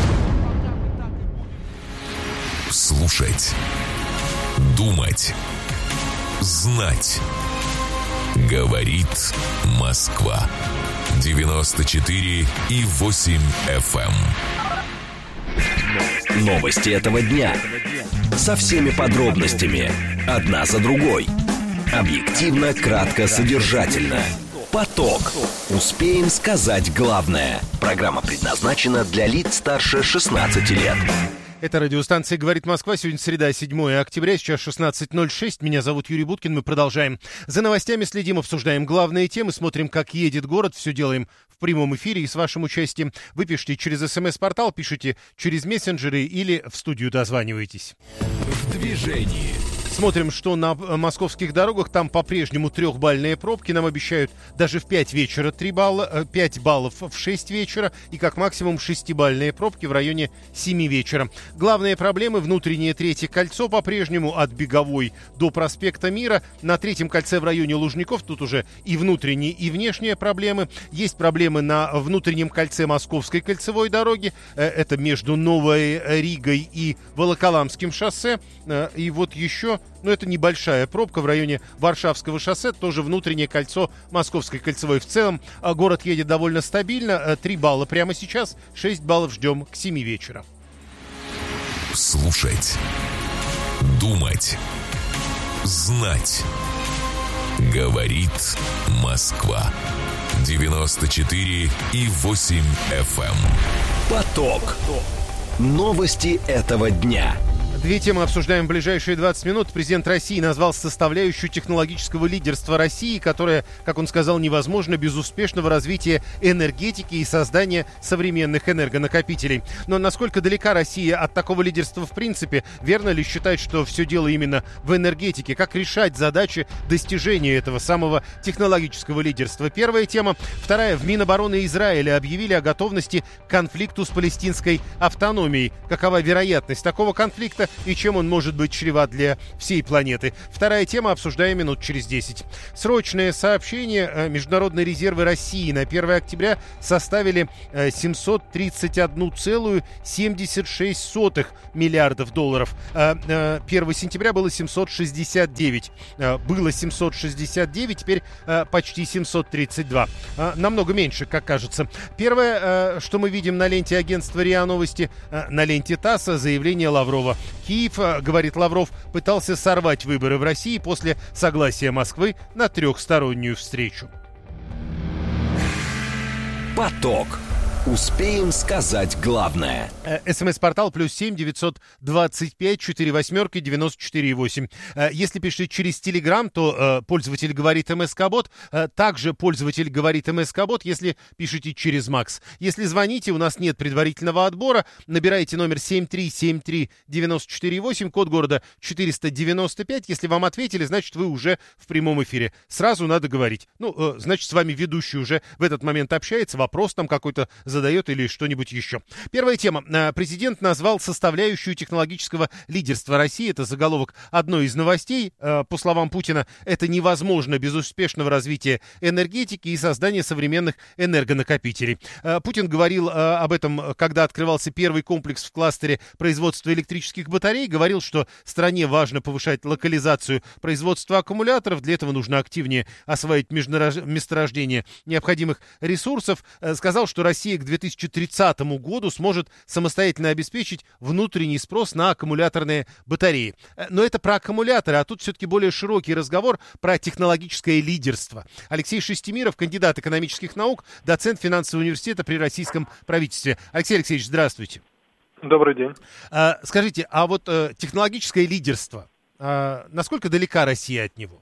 Слушать. Думать. Знать. Говорит Москва. девяносто четыре и восемь эф эм. Новости этого дня. Со всеми подробностями. Одна за другой. Объективно, кратко, содержательно. Поток. Успеем сказать главное. Программа предназначена для лиц старше шестнадцати лет. Это радиостанция «Говорит Москва». Сегодня среда, седьмое октября, сейчас шестнадцать ноль шесть. Меня зовут Юрий Буткин. Мы продолжаем. За новостями следим, обсуждаем главные темы, смотрим, как едет город. Все делаем в прямом эфире и с вашим участием. Вы пишите через СМС-портал, пишите через мессенджеры или в студию дозваниваетесь. В движении. Смотрим, что на московских дорогах. Там по-прежнему трехбальные пробки. Нам обещают даже в пять вечера три балла, пять баллов в шесть вечера и как максимум шестибальные пробки в районе семи вечера. Главные проблемы: внутреннее третье кольцо по-прежнему от Беговой до проспекта Мира. На третьем кольце в районе Лужников тут уже и внутренние, и внешние проблемы. Есть проблемы на внутреннем кольце Московской кольцевой дороги. Это между Новой Ригой и Волоколамским шоссе. И вот еще... Но это небольшая пробка в районе Варшавского шоссе, тоже внутреннее кольцо Московской кольцевой. В целом город едет довольно стабильно. три балла прямо сейчас, шесть баллов ждем к семи вечера. Слушать, думать, знать. Говорит Москва. девяносто четыре и восемь эф эм. Поток. Новости этого дня. Две темы обсуждаем в ближайшие двадцать минут. Президент России назвал составляющую технологического лидерства России, которая, как он сказал, невозможна без успешного развития энергетики и создания современных энергонакопителей. Но насколько далека Россия от такого лидерства в принципе? Верно ли считать, что все дело именно в энергетике? Как решать задачи достижения этого самого технологического лидерства? Первая тема. Вторая. В Минобороны Израиля объявили о готовности к конфликту с палестинской автономией. Какова вероятность такого конфликта и чем он может быть чреват для всей планеты? Вторая тема, обсуждаем минут через десять. Срочное сообщение. Международные резервы России на первое октября составили семьсот тридцать один целых семьдесят шесть сотых миллиардов долларов. первого сентября было семьсот шестьдесят девять. Было семьсот шестьдесят девять, теперь почти семьсот тридцать два. Намного меньше, как кажется. Первое, что мы видим на ленте агентства РИА Новости, на ленте ТАССа, заявление Лаврова. Киев, говорит Лавров, пытался сорвать выборы в России после согласия Москвы на трехстороннюю встречу. Поток. Успеем сказать главное. СМС-портал плюс семь девятьсот двадцать пять четыре восьмерки девяносто четыре восемь. Если пишете через Телеграм, то пользователь говорит МСК-бот. Также пользователь говорит МСК-бот, если пишете через Макс. Если звоните, у нас нет предварительного отбора. Набирайте номер семь три семь три девяносто четыре восемь, код города четыреста девяносто пять. Если вам ответили, значит, вы уже в прямом эфире. Сразу надо говорить. Ну, значит, с вами ведущий уже в этот момент общается, вопрос там какой-то задает или что-нибудь еще. Первая тема. Президент назвал составляющую технологического лидерства России. Это заголовок одной из новостей. По словам Путина, это невозможно без успешного развития энергетики и создания современных энергонакопителей. Путин говорил об этом, когда открывался первый комплекс в кластере производства электрических батарей. Говорил, что стране важно повышать локализацию производства аккумуляторов. Для этого нужно активнее осваивать месторождение необходимых ресурсов. Сказал, что Россия к две тысячи тридцатому году сможет самостоятельно обеспечить внутренний спрос на аккумуляторные батареи. Но это про аккумуляторы, а тут все-таки более широкий разговор про технологическое лидерство. Алексей Шестимиров, кандидат экономических наук, доцент финансового университета при российском правительстве. Алексей Алексеевич, здравствуйте. Добрый день. А, скажите, а вот а, технологическое лидерство, а, насколько далека Россия от него?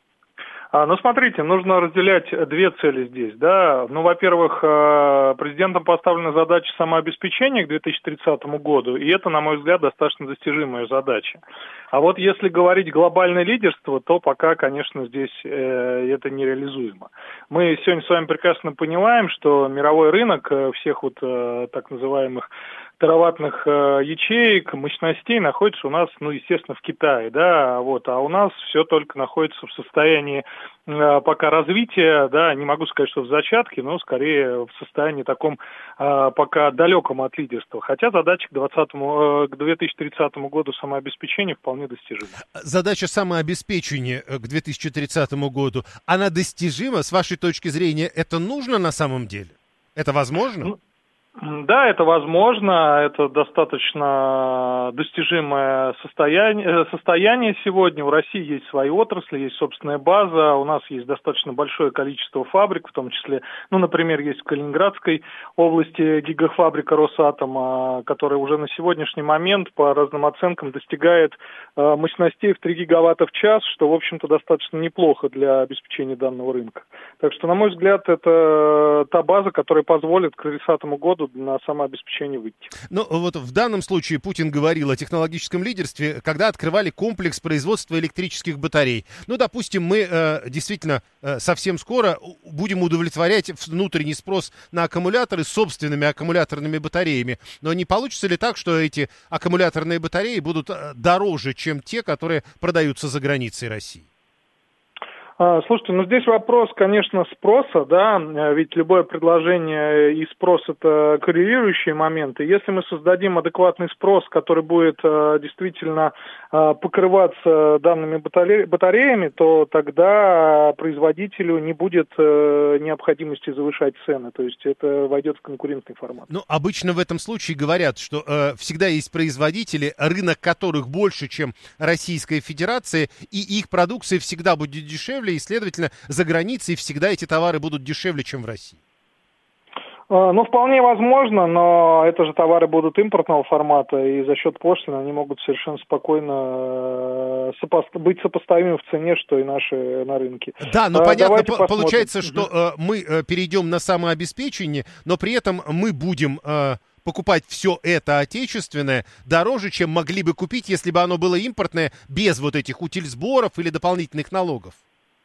Ну, смотрите, нужно разделять две цели здесь, да. Ну, во-первых, президентом поставлена задача самообеспечения к две тысячи тридцатому году, и это, на мой взгляд, достаточно достижимая задача. А вот если говорить глобальное лидерство, то пока, конечно, здесь э, это нереализуемо. Мы сегодня с вами прекрасно понимаем, что мировой рынок всех вот э, так называемых тераваттных э, ячеек, мощностей находится у нас, ну, естественно, в Китае, да, вот, а у нас все только находится в состоянии э, пока развития, да, не могу сказать, что в зачатке, но скорее в состоянии таком э, пока далеком от лидерства. Хотя задача к, двадцатому, э, к две тысячи тридцатому году самообеспечения вполне достижима. Задача самообеспечения к две тысячи тридцатому году, она достижима? С вашей точки зрения, это нужно на самом деле? Это возможно? Ну, Да, это возможно, это достаточно достижимое состояние, состояние сегодня. У России есть свои отрасли, есть собственная база, у нас есть достаточно большое количество фабрик, в том числе, ну, например, есть в Калининградской области гигафабрика Росатома, которая уже на сегодняшний момент по разным оценкам достигает мощностей в три гигаватта в час, что, в общем-то, достаточно неплохо для обеспечения данного рынка. Так что, на мой взгляд, это та база, которая позволит к тридцатому году на самообеспечение выйти. Ну, вот в данном случае Путин говорил о технологическом лидерстве, когда открывали комплекс производства электрических батарей. Ну, допустим, мы э, действительно э, совсем скоро будем удовлетворять внутренний спрос на аккумуляторы собственными аккумуляторными батареями. Но не получится ли так, что эти аккумуляторные батареи будут дороже, чем те, которые продаются за границей России? Слушайте, ну здесь вопрос, конечно, спроса, да, ведь любое предложение и спрос – это коррелирующие моменты. Если мы создадим адекватный спрос, который будет действительно покрываться данными батареями, то тогда производителю не будет необходимости завышать цены, то есть это войдет в конкурентный формат. Ну, обычно в этом случае говорят, что э, всегда есть производители, рынок которых больше, чем Российская Федерация, и их продукция всегда будет дешевле, и, следовательно, за границей всегда эти товары будут дешевле, чем в России. Ну, вполне возможно, но это же товары будут импортного формата, и за счет пошлин они могут совершенно спокойно сопо- быть сопоставимы в цене, что и наши на рынке. Да, но а, понятно, по- получается, что э, мы э, перейдем на самообеспечение, но при этом мы будем э, покупать все это отечественное дороже, чем могли бы купить, если бы оно было импортное, без вот этих утильсборов или дополнительных налогов.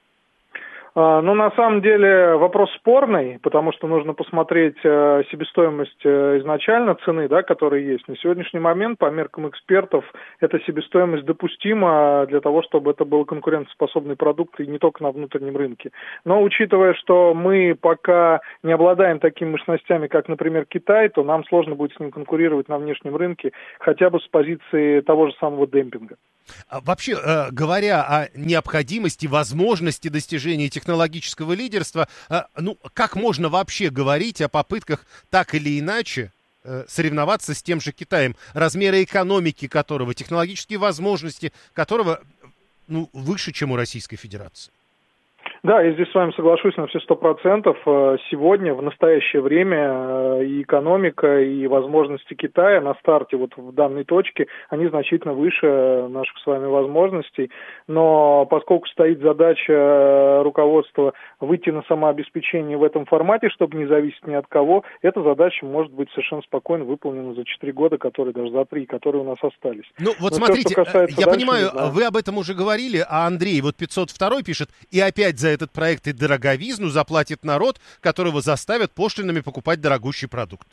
Ну, на самом деле вопрос спорный, потому что нужно посмотреть э, себестоимость э, изначально цены, да, которая есть. На сегодняшний момент, по меркам экспертов, эта себестоимость допустима для того, чтобы это был конкурентоспособный продукт и не только на внутреннем рынке. Но учитывая, что мы пока не обладаем такими мощностями, как, например, Китай, то нам сложно будет с ним конкурировать на внешнем рынке, хотя бы с позиции того же самого демпинга. Вообще, э, говоря о необходимости, возможности достижения технологического лидерства, э, ну, как можно вообще говорить о попытках так или иначе э, соревноваться с тем же Китаем, размеры экономики которого, технологические возможности которого, ну, выше, чем у Российской Федерации? Да, я здесь с вами соглашусь на все сто процентов. Сегодня, в настоящее время, и экономика, и возможности Китая на старте, вот в данной точке, они значительно выше наших с вами возможностей. Но поскольку стоит задача руководства выйти на самообеспечение в этом формате, чтобы не зависеть ни от кого, эта задача может быть совершенно спокойно выполнена за четыре года, которые даже за три, которые у нас остались. Ну, вот Но смотрите, все, я дальше, понимаю, вы об этом уже говорили, а Андрей, вот пятьсот два пишет, и опять за этот проект и дороговизну заплатит народ, которого заставят пошлинами покупать дорогущий продукт.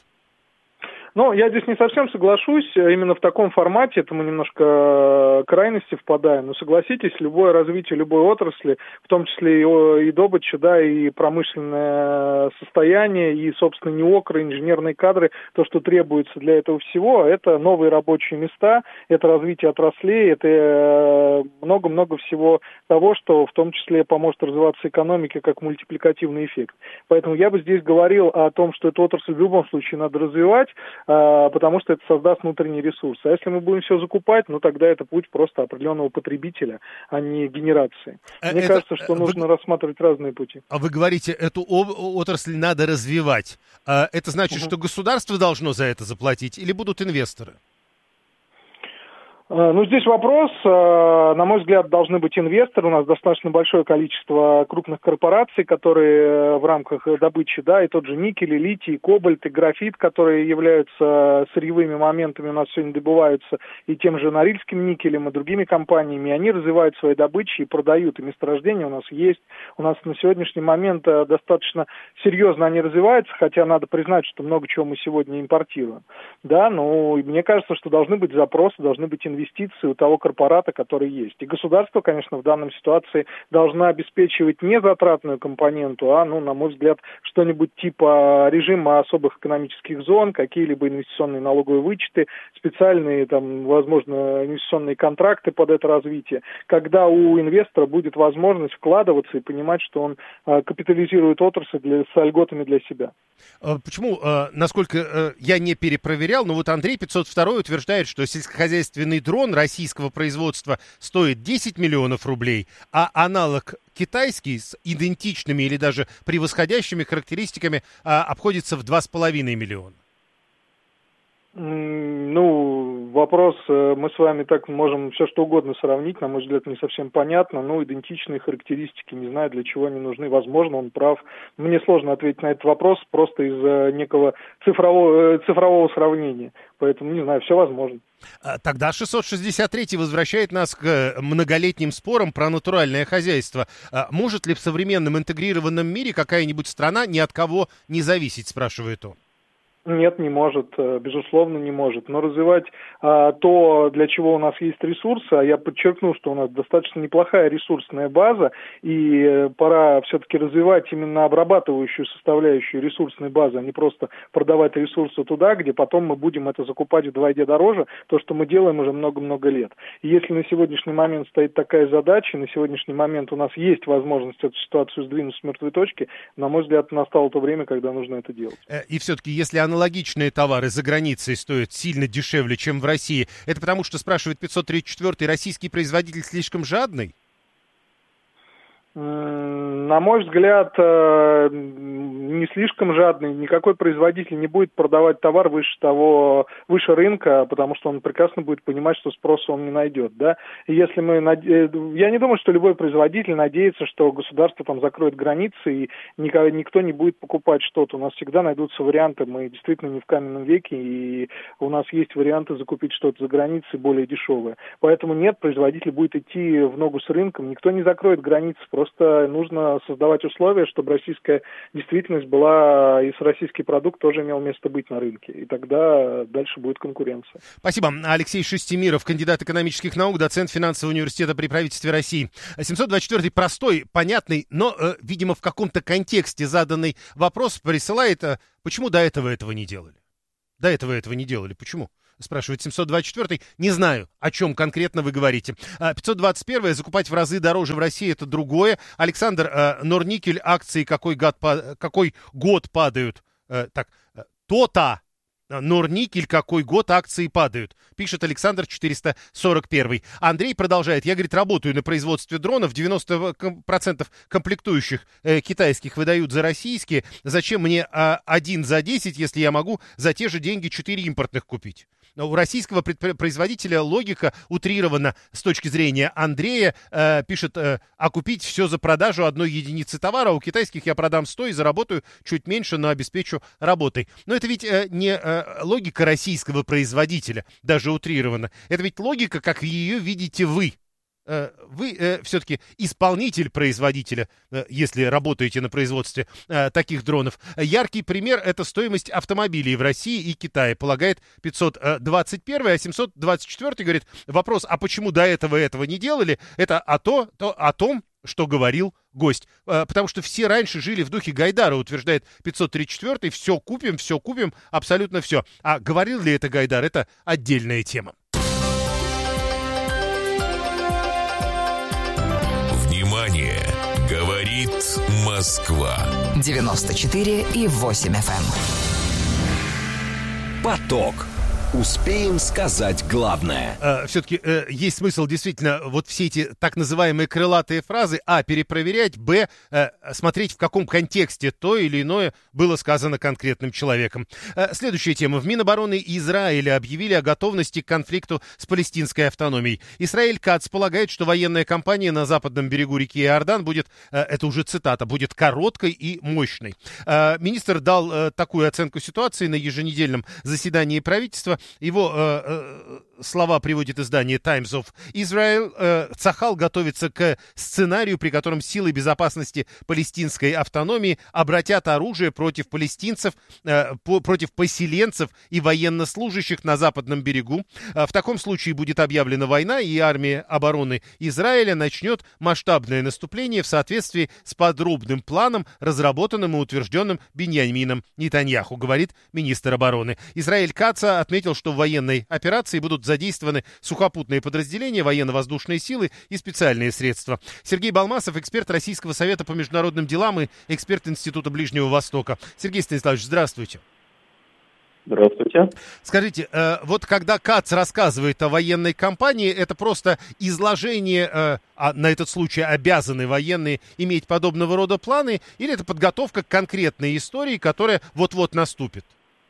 Ну, я здесь не совсем соглашусь. Именно в таком формате это мы немножко крайности впадаем. Но согласитесь, любое развитие любой отрасли, в том числе и, и добыча, да, и промышленное состояние, и, собственно, неокры, инженерные кадры, то, что требуется для этого всего, это новые рабочие места, это развитие отраслей, это много-много всего того, что в том числе поможет развиваться экономике как мультипликативный эффект. Поэтому я бы здесь говорил о том, что эту отрасль в любом случае надо развивать, потому что это создаст внутренний ресурс. А если мы будем все закупать, ну тогда это путь просто определенного потребителя, а не генерации. Мне это, кажется, что нужно вы, рассматривать разные пути. А вы говорите, эту отрасль надо развивать. Это значит, угу. что государство должно за это заплатить или будут инвесторы? Ну, здесь вопрос, на мой взгляд, должны быть инвесторы. У нас достаточно большое количество крупных корпораций, которые в рамках добычи, да, и тот же никель, и литий, и кобальт, и графит, которые являются сырьевыми моментами, у нас сегодня добываются и тем же Норильским никелем, и другими компаниями. Они развивают свои добычи и продают, и месторождения у нас есть. У нас на сегодняшний момент достаточно серьезно они развиваются, хотя надо признать, что много чего мы сегодня импортируем. Да, но мне кажется, что должны быть запросы, должны быть инвесторы. инвестиции у того корпората, который есть. И государство, конечно, в данной ситуации должно обеспечивать не затратную компоненту, а, ну, на мой взгляд, что-нибудь типа режима особых экономических зон, какие-либо инвестиционные налоговые вычеты, специальные, там, возможно, инвестиционные контракты под это развитие, когда у инвестора будет возможность вкладываться и понимать, что он э, капитализирует отрасль для, с льготами для себя. Почему, насколько я не перепроверял, но вот Андрей пятьсот два утверждает, что сельскохозяйственный дрон российского производства стоит десять миллионов рублей, а аналог китайский с идентичными или даже превосходящими характеристиками обходится в два с половиной миллиона. Ну, вопрос, мы с вами так можем все что угодно сравнить, на мой взгляд, не совсем понятно, но идентичные характеристики, не знаю, для чего они нужны, возможно, он прав. Мне сложно ответить на этот вопрос просто из-за некого цифрового, цифрового сравнения, поэтому, не знаю, все возможно. Тогда шестьсот шестьдесят три возвращает нас к многолетним спорам про натуральное хозяйство. Может ли в современном интегрированном мире какая-нибудь страна ни от кого не зависеть, спрашивает он. Нет, не может, безусловно, не может. Но развивать а, то, для чего у нас есть ресурсы, а я подчеркну, что у нас достаточно неплохая ресурсная база, и пора все-таки развивать именно обрабатывающую составляющую ресурсной базы, а не просто продавать ресурсы туда, где потом мы будем это закупать вдвойне дороже, то, что мы делаем уже много-много лет. И если на сегодняшний момент стоит такая задача, на сегодняшний момент у нас есть возможность эту ситуацию сдвинуть с мертвой точки, на мой взгляд, настало то время, когда нужно это делать. И все-таки, если она аналогичные товары за границей стоят сильно дешевле, чем в России. Это потому что, спрашивает пятьсот тридцать четыре, российский производитель слишком жадный? На мой взгляд, не слишком жадный. Никакой производитель не будет продавать товар выше того, выше рынка, потому что он прекрасно будет понимать, что спроса он не найдет. Да? И если мы, я не думаю, что любой производитель надеется, что государство там закроет границы и никто не будет покупать что-то. У нас всегда найдутся варианты. Мы действительно не в каменном веке, и у нас есть варианты закупить что-то за границей более дешевое. Поэтому нет, производитель будет идти в ногу с рынком. Никто не закроет границы. Просто нужно создавать условия, чтобы российская действительность была, и российский продукт тоже имел место быть на рынке. И тогда дальше будет конкуренция. Спасибо. Алексей Шестимиров, кандидат экономических наук, доцент финансового университета при правительстве России. семьсот двадцать четыре простой, понятный, но, э, видимо, в каком-то контексте заданный вопрос присылает, э, почему до этого этого не делали? До этого этого не делали. Почему? Спрашивает семьсот двадцать четыре. Не знаю, о чем конкретно вы говорите. пятьсот двадцать один. Закупать в разы дороже в России — это другое. Александр, э, Норникель, акции какой год, какой год падают? Э, так, то-то. Норникель, какой год акции падают, пишет Александр четыреста сорок один. Андрей продолжает. Я, говорит, работаю на производстве дронов. девяносто процентов комплектующих э, китайских выдают за российские. Зачем мне э, один за десять, если я могу за те же деньги четыре импортных купить? Но у российского производителя логика утрирована с точки зрения Андрея. Э, пишет, э, а купить все за продажу одной единицы товара. У китайских я продам сто и заработаю чуть меньше, но обеспечу работой. Но это ведь э, не э, логика российского производителя, даже утрирована. Это ведь логика, как ее видите вы. Вы э, все-таки исполнитель производителя, э, если работаете на производстве э, таких дронов. Яркий пример — это стоимость автомобилей в России и Китае, полагает пятьсот двадцать один, а семьсот двадцать четыре говорит, вопрос, а почему до этого этого не делали, это о, то, то, о том, что говорил гость. Э, потому что все раньше жили в духе Гайдара, утверждает пятьсот тридцать четыре, все купим, все купим, абсолютно все. А говорил ли это Гайдар, это отдельная тема. Внимание! Говорит Москва. девяносто четыре и восемь эф эм. Поток. Успеем сказать главное. Э, все-таки э, есть смысл действительно вот все эти так называемые крылатые фразы, а, перепроверять, б, э, смотреть, в каком контексте то или иное было сказано конкретным человеком. Э, следующая тема. В Минобороны Израиля объявили о готовности к конфликту с палестинской автономией. Исраэль Кац полагает, что военная кампания на западном берегу реки Иордан будет, э, это уже цитата, будет короткой и мощной. Э, министр дал э, такую оценку ситуации на еженедельном заседании правительства. Его э, э, слова приводит издание Times of Israel. Э, Цахал готовится к сценарию, при котором силы безопасности палестинской автономии обратят оружие против палестинцев, э, по, против поселенцев и военнослужащих на западном берегу. Э, в таком случае будет объявлена война, и армия обороны Израиля начнет масштабное наступление в соответствии с подробным планом, разработанным и утвержденным Биньямином Нетаньяху, говорит министр обороны. Израиль Каца отметил, что в военной операции будут задействованы сухопутные подразделения, военно-воздушные силы и специальные средства. Сергей Балмасов, эксперт Российского совета по международным делам и эксперт Института Ближнего Востока. Сергей Станиславович, здравствуйте. Здравствуйте. Скажите, э, вот когда Кац рассказывает о военной кампании, это просто изложение, э, а на этот случай обязаны военные иметь подобного рода планы, или это подготовка к конкретной истории, которая вот-вот наступит?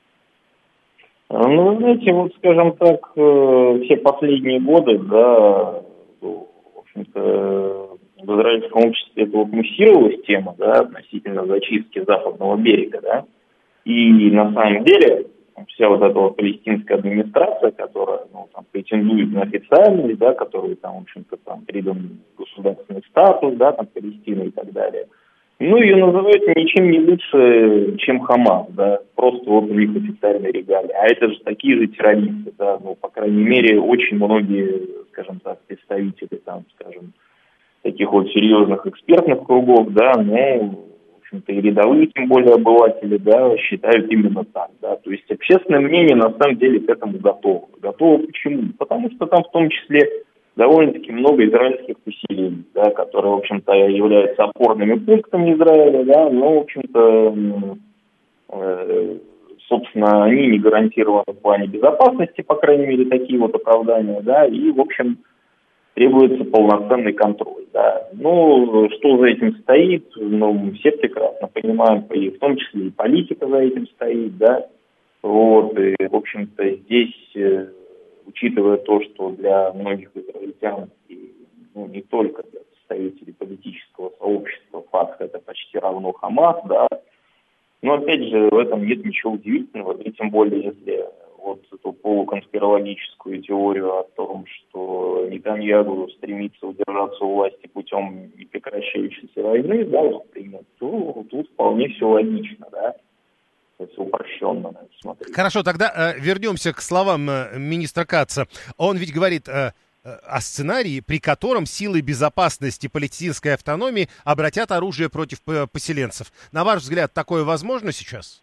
Ну, вы знаете, вот, скажем так, э, все последние годы, да, в общем-то, в израильском обществе это вот муссировалась тема, да, относительно зачистки западного берега, да, и на самом деле вся вот эта вот палестинская администрация, которая, ну, там, претендует на официальность, да, которой там, в общем-то, там, придан государственный статус, да, там, Палестины и так далее, ну, ее называют ничем не лучше, чем Хамас, да, просто вот у них официальные регалии. А это же такие же террористы, да, ну, по крайней мере, очень многие, скажем так, представители, там, скажем, таких вот серьезных экспертных кругов, да, ну, и рядовые, тем более обыватели, да, считают именно так, да, то есть общественное мнение на самом деле к этому готово. Готово почему? Потому что там в том числе довольно-таки много израильских поселений, да, которые, в общем-то, являются опорными пунктами Израиля, да, но, в общем-то, э, собственно, они не гарантированы в плане безопасности, по крайней мере, такие вот оправдания, да, и, в общем, требуется полноценный контроль, да. Ну, что за этим стоит, ну, все прекрасно понимаем, и в том числе и политика за этим стоит, да. Вот, и, в общем-то, здесь, э, учитывая то, что для многих израильтян, и, ну, не только для представителей политического сообщества, факт это почти равно Хамас, да. Но, опять же, в этом нет ничего удивительного, и тем более, если вот эту полуконспирологическую теорию о том, что Нетаньяху стремится удержаться у власти путем непрекращающейся войны, да, например, то тут вполне все логично, да, если упрощенно на это смотреть. Хорошо, тогда э, вернемся к словам э, министра Каца. Он ведь говорит э, о сценарии, при котором силы безопасности палестинской автономии обратят оружие против э, поселенцев. На ваш взгляд, такое возможно сейчас?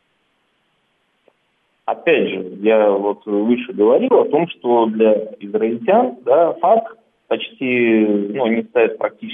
Опять же, я вот выше говорил о том, что для израильтян, да, факт почти, ну, они ставят практически